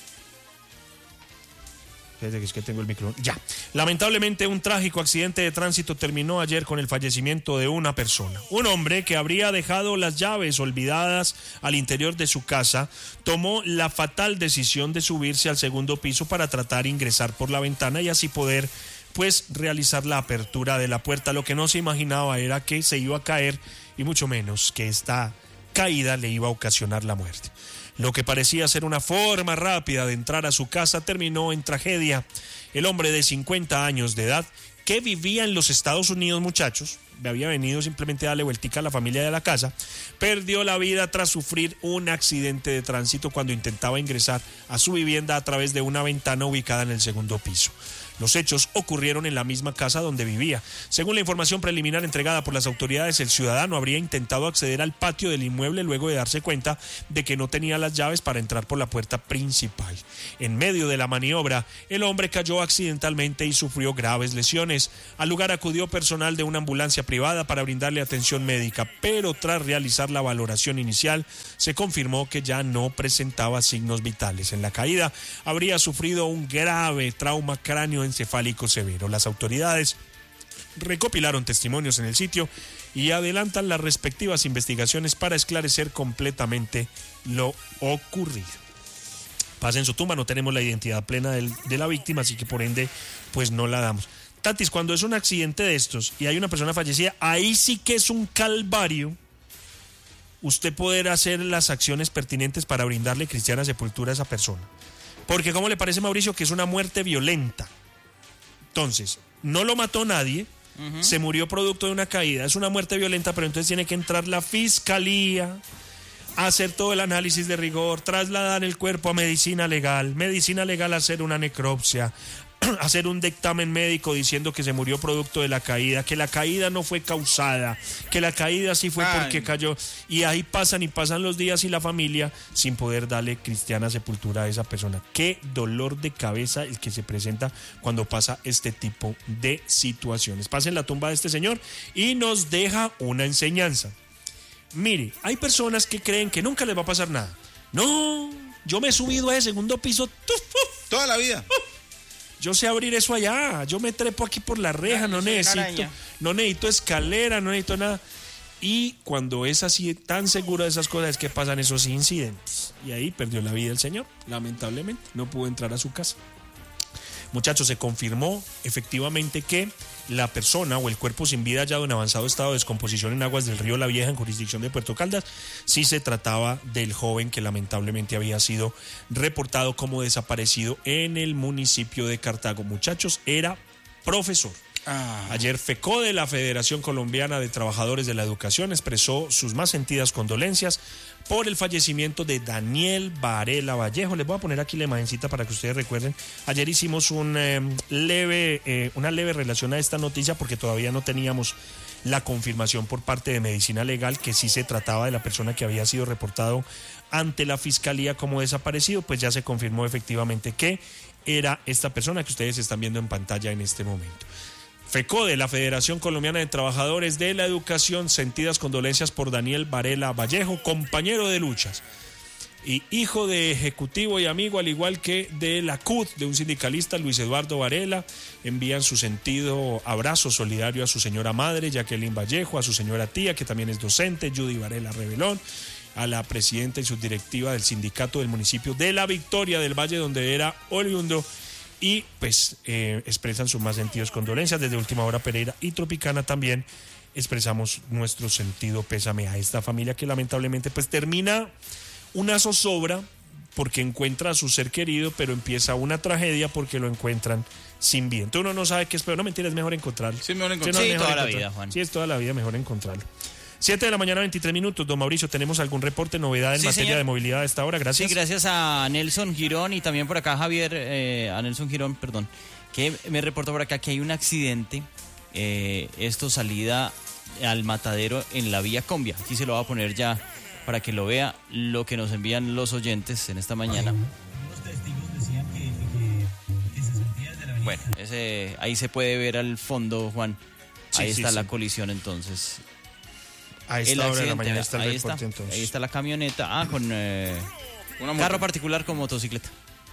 Es que tengo el micrófono. Ya. Lamentablemente, un trágico accidente de tránsito terminó ayer con el fallecimiento de una persona. Un hombre que habría dejado las llaves olvidadas al interior de su casa tomó la fatal decisión de subirse al segundo piso para tratar de ingresar por la ventana y así poder, pues, realizar la apertura de la puerta. Lo que no se imaginaba era que se iba a caer, y mucho menos que esta caída le iba a ocasionar la muerte. Lo que parecía ser una forma rápida de entrar a su casa terminó en tragedia. El hombre de 50 años de edad que vivía en los Estados Unidos, muchachos, había venido simplemente a darle vueltica a la familia de la casa, perdió la vida tras sufrir un accidente de tránsito cuando intentaba ingresar a su vivienda a través de una ventana ubicada en el segundo piso. Los hechos ocurrieron en la misma casa donde vivía. Según la información preliminar entregada por las autoridades, el ciudadano habría intentado acceder al patio del inmueble luego de darse cuenta de que no tenía las llaves para entrar por la puerta principal. En medio de la maniobra, el hombre cayó accidentalmente y sufrió graves lesiones. Al lugar acudió personal de una ambulancia privada para brindarle atención médica, pero tras realizar la valoración inicial, se confirmó que ya no presentaba signos vitales. En la caída, habría sufrido un grave trauma cráneoencefálico severo. Las autoridades recopilaron testimonios en el sitio y adelantan las respectivas investigaciones para esclarecer completamente lo ocurrido. Pasa en su tumba, no tenemos la identidad plena de la víctima, así que por ende, pues no la damos. Tatis, cuando es un accidente de estos y hay una persona fallecida, ahí sí que es un calvario usted poder hacer las acciones pertinentes para brindarle cristiana sepultura a esa persona. Porque ¿cómo le parece, Mauricio, que es una muerte violenta? Entonces, no lo mató nadie, se murió producto de una caída, es una muerte violenta, pero entonces tiene que entrar la fiscalía a hacer todo el análisis de rigor, trasladar el cuerpo a medicina legal hacer una necropsia, hacer un dictamen médico diciendo que se murió producto de la caída, que la caída no fue causada, que la caída sí fue porque cayó, y ahí pasan los días y la familia sin poder darle cristiana sepultura a esa persona. Qué dolor de cabeza el que se presenta cuando pasa este tipo de situaciones. Pasen la tumba de este señor y nos deja una enseñanza. Mire, hay personas que creen que nunca les va a pasar nada. No, yo me he subido a ese segundo piso toda la vida. Yo sé abrir eso allá, yo me trepo aquí por la reja, no necesito escalera, no necesito nada. Y cuando es así, tan seguro de esas cosas, es que pasan esos incidentes. Y ahí perdió la vida el señor, lamentablemente, no pudo entrar a su casa. Muchachos, se confirmó efectivamente que la persona o el cuerpo sin vida hallado en avanzado estado de descomposición en aguas del río La Vieja, en jurisdicción de Puerto Caldas, sí se trataba del joven que lamentablemente había sido reportado como desaparecido en el municipio de Cartago. Muchachos, era profesor. Ayer FECODE, la Federación Colombiana de Trabajadores de la Educación, expresó sus más sentidas condolencias por el fallecimiento de Daniel Varela Vallejo. Les voy a poner aquí la imagencita para que ustedes recuerden. Ayer hicimos una leve relación a esta noticia porque todavía no teníamos la confirmación por parte de Medicina Legal que sí se trataba de la persona que había sido reportado ante la Fiscalía como desaparecido. Pues ya se confirmó efectivamente que era esta persona que ustedes están viendo en pantalla en este momento. FECODE, la Federación Colombiana de Trabajadores de la Educación, sentidas condolencias por Daniel Varela Vallejo, compañero de luchas y hijo de ejecutivo y amigo, al igual que de la CUT, de un sindicalista, Luis Eduardo Varela. Envían su sentido abrazo solidario a su señora madre, Jacqueline Vallejo, a su señora tía, que también es docente, Judy Varela Rebelón, a la presidenta y subdirectiva del sindicato del municipio de La Victoria del Valle, donde era oriundo. Y pues expresan sus más sentidos condolencias. Desde Última Hora Pereira y Tropicana también expresamos nuestro sentido pésame a esta familia que lamentablemente pues termina una zozobra porque encuentra a su ser querido, pero empieza una tragedia porque lo encuentran sin vida. Entonces uno no sabe qué es, pero no, mentira, es mejor encontrarlo. Sí, mejor encontrarlo. Sí, toda la vida, Juan. Sí, es toda la vida mejor encontrarlo. 7 de la mañana, 23 minutos. Don Mauricio, ¿tenemos algún reporte, novedad en materia señor. de movilidad a esta hora? Gracias. Sí, gracias a Nelson Girón y también por acá Javier, a Nelson Girón, perdón, que me reportó por acá que hay un accidente, salida al matadero en la vía Combia. Aquí se lo voy a poner ya para que lo vea lo que nos envían los oyentes en esta mañana. Los testigos decían que se sentía desde la avenida. Bueno, ahí se puede ver al fondo, Juan. Ahí está la colisión entonces. A esta hora de la mañana está el reporte, entonces. Ahí está la camioneta, con carro particular con motocicleta.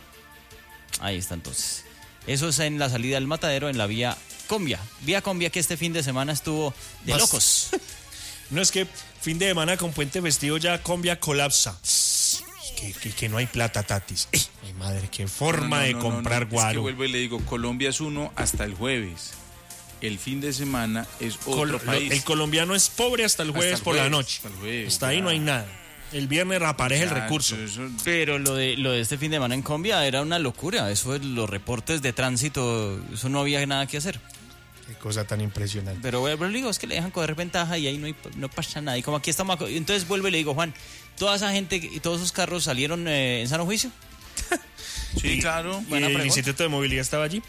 Ahí está entonces. Eso es en la salida del matadero en la vía Combia. Vía Combia que este fin de semana estuvo de locos. No, es que fin de semana con puente festivo ya Combia colapsa. Que no hay plata, Tatis. Ay, madre, qué forma de comprar guaro. Es que vuelvo y le digo, Colombia es uno hasta el jueves. El fin de semana es otro país. El colombiano es pobre hasta el jueves por la noche. Hasta ahí no hay nada. El viernes reaparece el recurso. Pero lo de este fin de semana en Combia era una locura. Eso, los reportes de tránsito, eso no había nada que hacer. Qué cosa tan impresionante. Pero le digo, es que le dejan coger ventaja y ahí no pasa nada. Y como aquí estamos, entonces vuelvo y le digo, Juan, toda esa gente y todos esos carros salieron en sano juicio. Sí, claro. Y el Instituto de Movilidad estaba allí.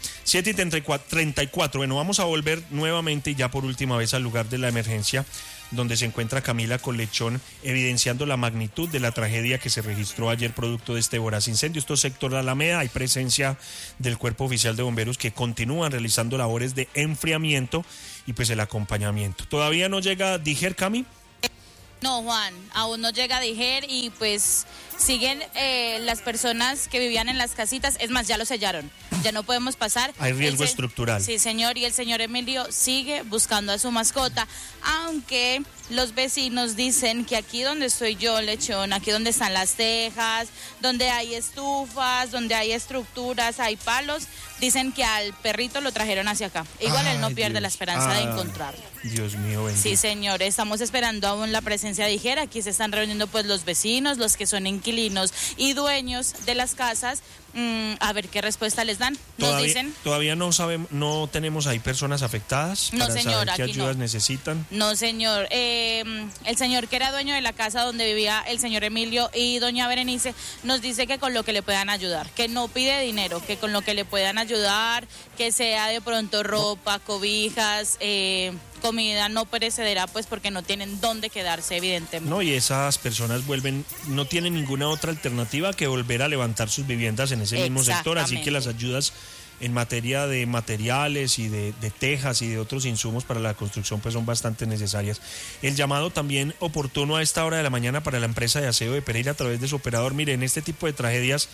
7:34. Bueno, vamos a volver nuevamente y ya por última vez al lugar de la emergencia, donde se encuentra Camila Colechón, evidenciando la magnitud de la tragedia que se registró ayer producto de este voraz incendio. Esto es sector Alameda, hay presencia del Cuerpo Oficial de Bomberos que continúan realizando labores de enfriamiento y pues el acompañamiento. ¿Todavía no llega Dijer, Cami? No, Juan, aún no llega a Dijer y pues siguen las personas que vivían en las casitas, es más, ya lo sellaron, ya no podemos pasar. Hay riesgo estructural. Sí, señor, y el señor Emilio sigue buscando a su mascota, aunque los vecinos dicen que aquí donde estoy yo, Lechón, aquí donde están las tejas, donde hay estufas, donde hay estructuras, hay palos, dicen que al perrito lo trajeron hacia acá. Igual él no pierde la esperanza de encontrarlo. Dios mío, bendito. Sí, señor, estamos esperando aún la presencia de Dijer. Aquí se están reuniendo pues los vecinos, los que son inquilinos y dueños de las casas, a ver qué respuesta les dan. Nos dicen. Todavía no sabemos, no tenemos ahí personas afectadas. No, para señor, saber qué aquí ayudas no. necesitan. No, señor. El señor que era dueño de la casa donde vivía el señor Emilio y doña Berenice nos dice que con lo que le puedan ayudar, que no pide dinero, que con lo que le puedan ayudar, que sea de pronto ropa, cobijas, comida no perecedera, pues porque no tienen dónde quedarse, evidentemente. No, y esas personas no tienen ninguna otra alternativa que volver a levantar sus viviendas en ese mismo sector, así que las ayudas en materia de materiales y de tejas y de otros insumos para la construcción pues son bastante necesarias. El llamado también oportuno a esta hora de la mañana para la empresa de aseo de Pereira a través de su operador. Miren, este tipo de tragedias,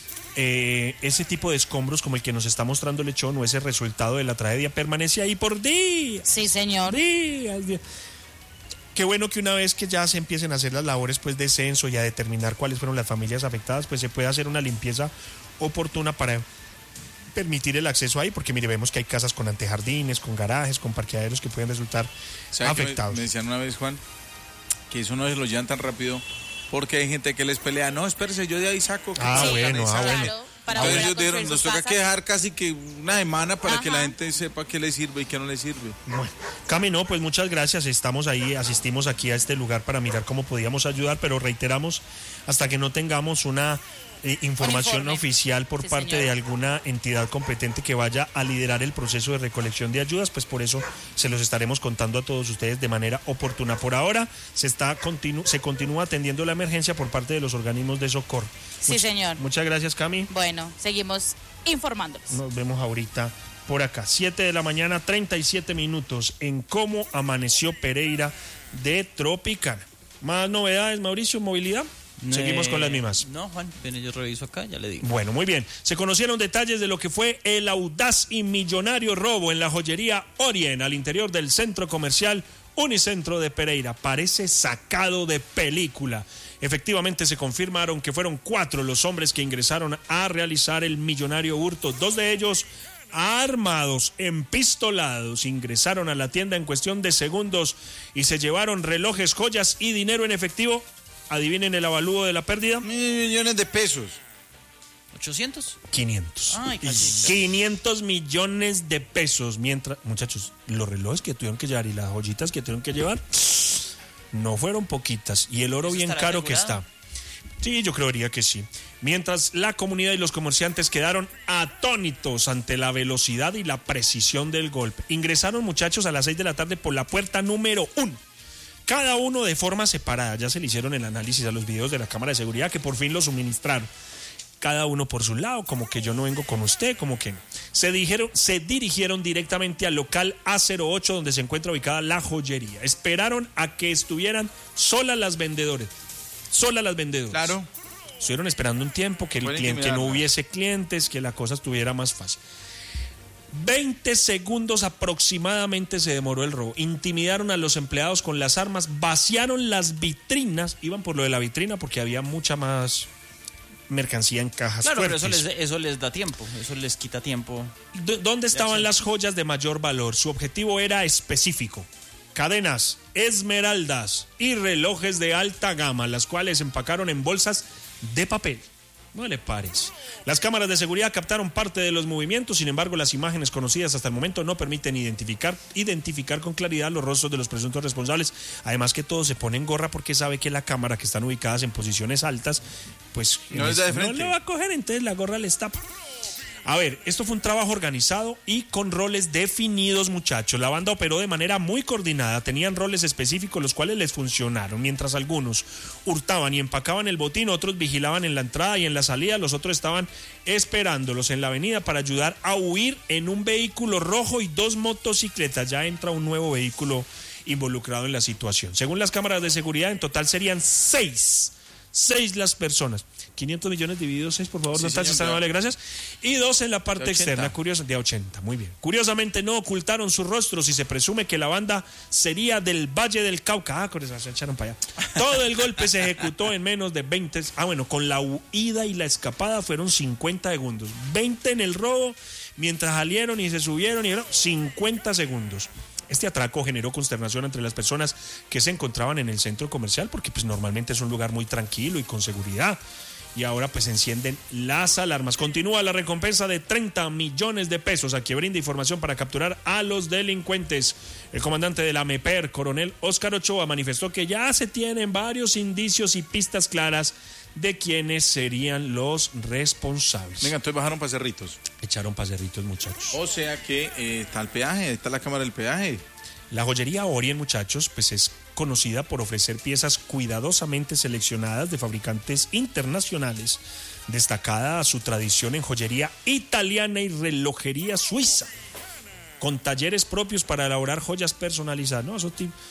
ese tipo de escombros como el que nos está mostrando Lechón o ese resultado de la tragedia permanece ahí por días. Sí, señor. Días. Qué bueno que una vez que ya se empiecen a hacer las labores pues de censo y a determinar cuáles fueron las familias afectadas, pues se puede hacer una limpieza oportuna para permitir el acceso ahí, porque mire, vemos que hay casas con antejardines, con garajes, con parqueaderos que pueden resultar afectados. Me decían una vez, Juan, que eso no se lo llevan tan rápido porque hay gente que les pelea. No, espérese, yo de ahí saco. Bueno. Entonces ellos dijeron, nos toca que dejar casi que una semana para que la gente sepa qué le sirve y qué no le sirve. Bueno, Cami, no, pues muchas gracias. Estamos ahí, asistimos aquí a este lugar para mirar cómo podíamos ayudar, pero reiteramos, hasta que no tengamos una información oficial por parte de alguna entidad competente que vaya a liderar el proceso de recolección de ayudas, pues por eso se los estaremos contando a todos ustedes de manera oportuna. Por ahora se continúa atendiendo la emergencia por parte de los organismos de socorro. Sí, señor. Muchas gracias, Cami. Bueno, seguimos informándoles. Nos vemos ahorita por acá. 7:37 a.m. en cómo amaneció Pereira de Tropicana. Más novedades, Mauricio, movilidad. Seguimos con las mismas. No, Juan, ven, yo reviso acá, ya le digo. Bueno, muy bien. Se conocieron detalles de lo que fue el audaz y millonario robo en la joyería Orient al interior del centro comercial Unicentro de Pereira. Parece sacado de película. Efectivamente se confirmaron que fueron 4 los hombres que ingresaron a realizar el millonario hurto. 2 de ellos armados, empistolados, ingresaron a la tienda en cuestión de segundos y se llevaron relojes, joyas y dinero en efectivo. Adivinen el avalúo de la pérdida. $1.000.000 de pesos. 800. 500. Ay, casi. 500 millones de pesos. Mientras, muchachos, los relojes que tuvieron que llevar y las joyitas que tuvieron que llevar no fueron poquitas. Y el oro bien caro asegurado que está. Sí, yo creería que sí. Mientras la comunidad y los comerciantes quedaron atónitos ante la velocidad y la precisión del golpe. Ingresaron, muchachos, a las 6 de la tarde por la puerta número 1. Cada uno de forma separada. Ya se le hicieron el análisis a los videos de la cámara de seguridad que por fin lo suministraron. Cada uno por su lado, como que yo no vengo con usted, como que no. Se dirigieron directamente al local A08 donde se encuentra ubicada la joyería. Esperaron a que estuvieran solas las vendedoras. Claro. Estuvieron esperando un tiempo, que no hubiese clientes, que la cosa estuviera más fácil. 20 segundos aproximadamente se demoró el robo. Intimidaron a los empleados con las armas, vaciaron las vitrinas, iban por lo de la vitrina porque había mucha más mercancía en cajas fuertes. Pero eso les da tiempo, eso les quita tiempo. ¿Dónde estaban las joyas de mayor valor? Su objetivo era específico. Cadenas, esmeraldas y relojes de alta gama, las cuales empacaron en bolsas de papel. No le pares. Las cámaras de seguridad captaron parte de los movimientos, sin embargo, las imágenes conocidas hasta el momento no permiten identificar con claridad los rostros de los presuntos responsables. Además que todos se ponen gorra porque sabe que la cámara, que están ubicadas en posiciones altas, pues no le va a coger, entonces la gorra les tapa. A ver, esto fue un trabajo organizado y con roles definidos, muchachos. La banda operó de manera muy coordinada, tenían roles específicos los cuales les funcionaron. Mientras algunos hurtaban y empacaban el botín, otros vigilaban en la entrada y en la salida, los otros estaban esperándolos en la avenida para ayudar a huir en un vehículo rojo y 2 motocicletas. Ya entra un nuevo vehículo involucrado en la situación. Según las cámaras de seguridad, en total serían 6 las personas. 500 millones divididos 6, por favor, sí, Natacha, está vale, gracias. Y 2 en la parte externa, de 80, muy bien. Curiosamente no ocultaron sus rostros y se presume que la banda sería del Valle del Cauca. Con eso se echaron para allá. Todo el golpe se ejecutó en menos de 20. Con la huida y la escapada fueron 50 segundos. 20 en el robo, mientras salieron y se subieron y eran 50 segundos. Este atraco generó consternación entre las personas que se encontraban en el centro comercial porque pues normalmente es un lugar muy tranquilo y con seguridad. Y ahora pues encienden las alarmas. Continúa la recompensa de 30 millones de pesos a quien brinda información para capturar a los delincuentes. El comandante de la MEPER, coronel Óscar Ochoa, manifestó que ya se tienen varios indicios y pistas claras de quiénes serían los responsables. Venga, entonces bajaron para Cerritos. Echaron para Cerritos, muchachos. O sea que está el peaje, está la cámara del peaje. La joyería Orient, muchachos, pues es conocida por ofrecer piezas cuidadosamente seleccionadas de fabricantes internacionales, destacada su tradición en joyería italiana y relojería suiza, con talleres propios para elaborar joyas personalizadas. No, eso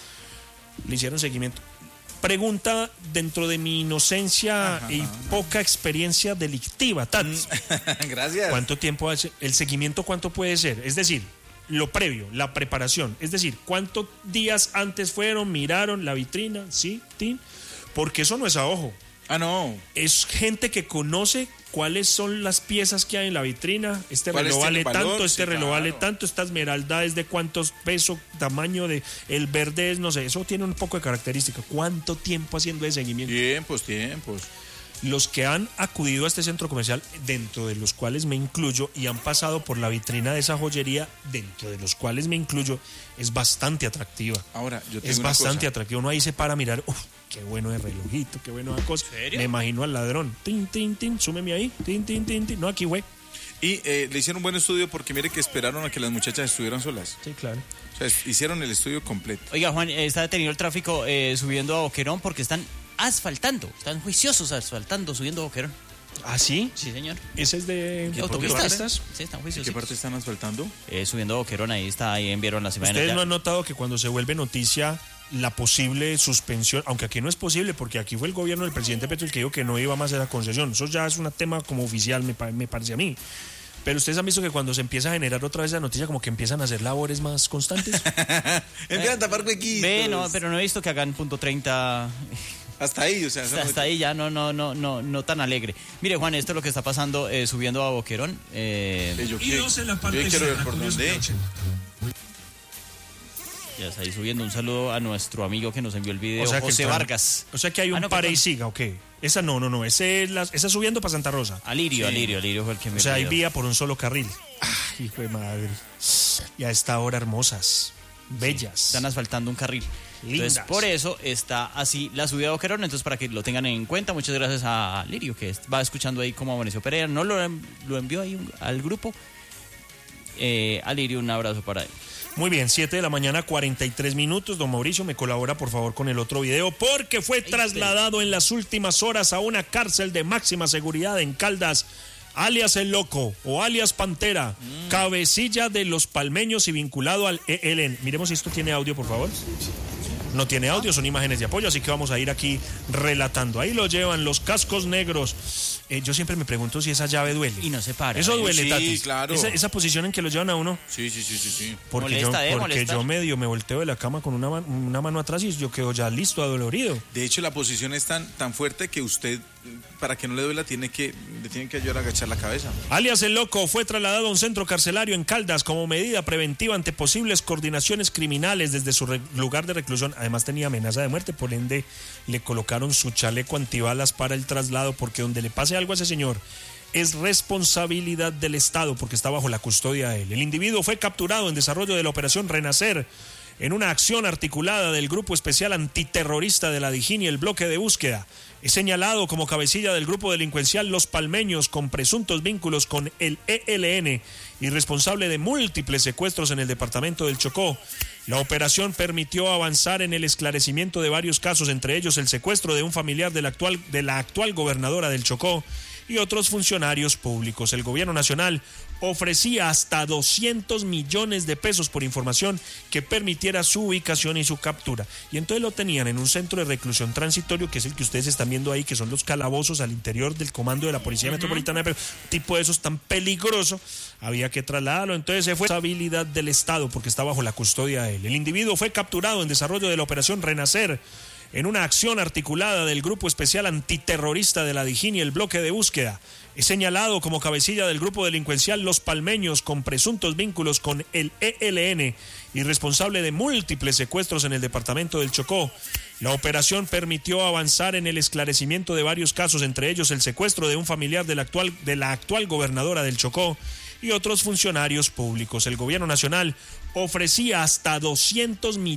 le hicieron seguimiento. Pregunta dentro de mi inocencia y poca experiencia delictiva, Tats. Gracias. ¿Cuánto tiempo hace? ¿El seguimiento cuánto puede ser? Es decir, lo previo, la preparación, es decir, ¿cuántos días antes fueron, miraron la vitrina? Sí, porque eso no es a ojo. No. Es gente que conoce cuáles son las piezas que hay en la vitrina. Este reloj vale tanto, reloj vale tanto, esta esmeralda es de cuántos pesos, tamaño de el verde es, no sé, eso tiene un poco de característica. ¿Cuánto tiempo haciendo ese seguimiento? Tiempos. Los que han acudido a este centro comercial, dentro de los cuales me incluyo, y han pasado por la vitrina de esa joyería, dentro de los cuales me incluyo, es bastante atractiva. Ahora, yo tengo es una bastante cosa. atractivo. Uno ahí se para a mirar, qué bueno el relojito, qué bueno la cosa. ¿Serio? Me imagino al ladrón. Súmeme ahí. No, aquí, güey. Y le hicieron un buen estudio porque mire que esperaron a que las muchachas estuvieran solas. Sí, claro. O sea, hicieron el estudio completo. Oiga, Juan, está detenido el tráfico subiendo a Boquerón porque están asfaltando, están juiciosos asfaltando, subiendo a Boquerón. ¿Ah, sí? Sí, señor. ¿Ese es de autopistas? Sí, están ¿En juiciosos. qué parte están asfaltando? Subiendo a Boquerón, ahí enviaron las imágenes. ¿Ustedes no han notado que cuando se vuelve noticia la posible suspensión, aunque aquí no es posible porque aquí fue el gobierno del presidente Petro el que dijo que no iba más a la concesión? Eso ya es un tema como oficial, me parece a mí. Pero ustedes han visto que cuando se empieza a generar otra vez la noticia, como que empiezan a hacer labores más constantes. Empiezan a tapar huequitos. No, pero no he visto que hagan punto 30. Hasta ahí, o sea. Hasta ahí ya no tan alegre. Mire, Juan, esto es lo que está pasando subiendo a Boquerón. Yo quiero ver por dónde. Ya está ahí subiendo. Un saludo a nuestro amigo que nos envió el video, José Vargas. O sea que hay un pare y siga, ¿ok? Esa no. Esa subiendo para Santa Rosa. Alirio fue el que me O sea, hay vía por un solo carril. Hijo de madre. Y a esta hora hermosas, bellas. Sí, están asfaltando un carril. Lindas. Entonces, por eso está así la subida de Boquerón. Entonces, para que lo tengan en cuenta, muchas gracias a Lirio, que va escuchando ahí cómo amaneció Pereira. No lo envió ahí al grupo. A Lirio, un abrazo para él. Muy bien, 7 de la mañana, 43 minutos. Don Mauricio, me colabora por favor con el otro video, porque fue trasladado en las últimas horas a una cárcel de máxima seguridad en Caldas, alias El Loco o alias Pantera, cabecilla de los palmeños y vinculado al ELN. Miremos si esto tiene audio, por favor. No tiene audio, son imágenes de apoyo, así que vamos a ir aquí relatando. Ahí lo llevan, los cascos negros. Yo siempre me pregunto si esa llave duele. Y no se para. Eso duele, sí, Tati. Claro. Esa posición en que lo llevan a uno. Sí. Porque molesta. yo medio me volteo de la cama con una mano atrás y yo quedo ya listo, adolorido. De hecho, la posición es tan fuerte que usted, para que no le duela, le tiene que ayudar a agachar la cabeza. Alias El Loco fue trasladado a un centro carcelario en Caldas como medida preventiva ante posibles coordinaciones criminales desde su lugar de reclusión. además tenía amenaza de muerte, por ende le colocaron su chaleco antibalas para el traslado, porque donde le pase algo a ese señor es responsabilidad del Estado, porque está bajo la custodia de él. El individuo fue capturado en desarrollo de la operación Renacer, en una acción articulada del Grupo Especial Antiterrorista de la DIJÍN y el bloque de búsqueda. Es señalado como cabecilla del grupo delincuencial Los Palmeños, con presuntos vínculos con el ELN y responsable de múltiples secuestros en el departamento del Chocó. La operación permitió avanzar en el esclarecimiento de varios casos, entre ellos el secuestro de un familiar de la actual gobernadora del Chocó y otros funcionarios públicos. El gobierno nacional ofrecía hasta 200 millones de pesos por información que permitiera su ubicación y su captura. Y entonces lo tenían en un centro de reclusión transitorio, que es el que ustedes están viendo ahí, que son los calabozos al interior del comando de la Policía Metropolitana, pero un tipo de esos tan peligroso, había que trasladarlo. Entonces se fue responsabilidad del Estado, porque está bajo la custodia de él. El individuo fue capturado en desarrollo de la operación Renacer, en una acción articulada del Grupo Especial Antiterrorista de la DIJÍN y el bloque de búsqueda. Es señalado como cabecilla del grupo delincuencial Los Palmeños, con presuntos vínculos con el ELN y responsable de múltiples secuestros en el departamento del Chocó. La operación permitió avanzar en el esclarecimiento de varios casos, entre ellos el secuestro de un familiar de la actual gobernadora del Chocó y otros funcionarios públicos. El gobierno nacional ofrecía hasta 200 millones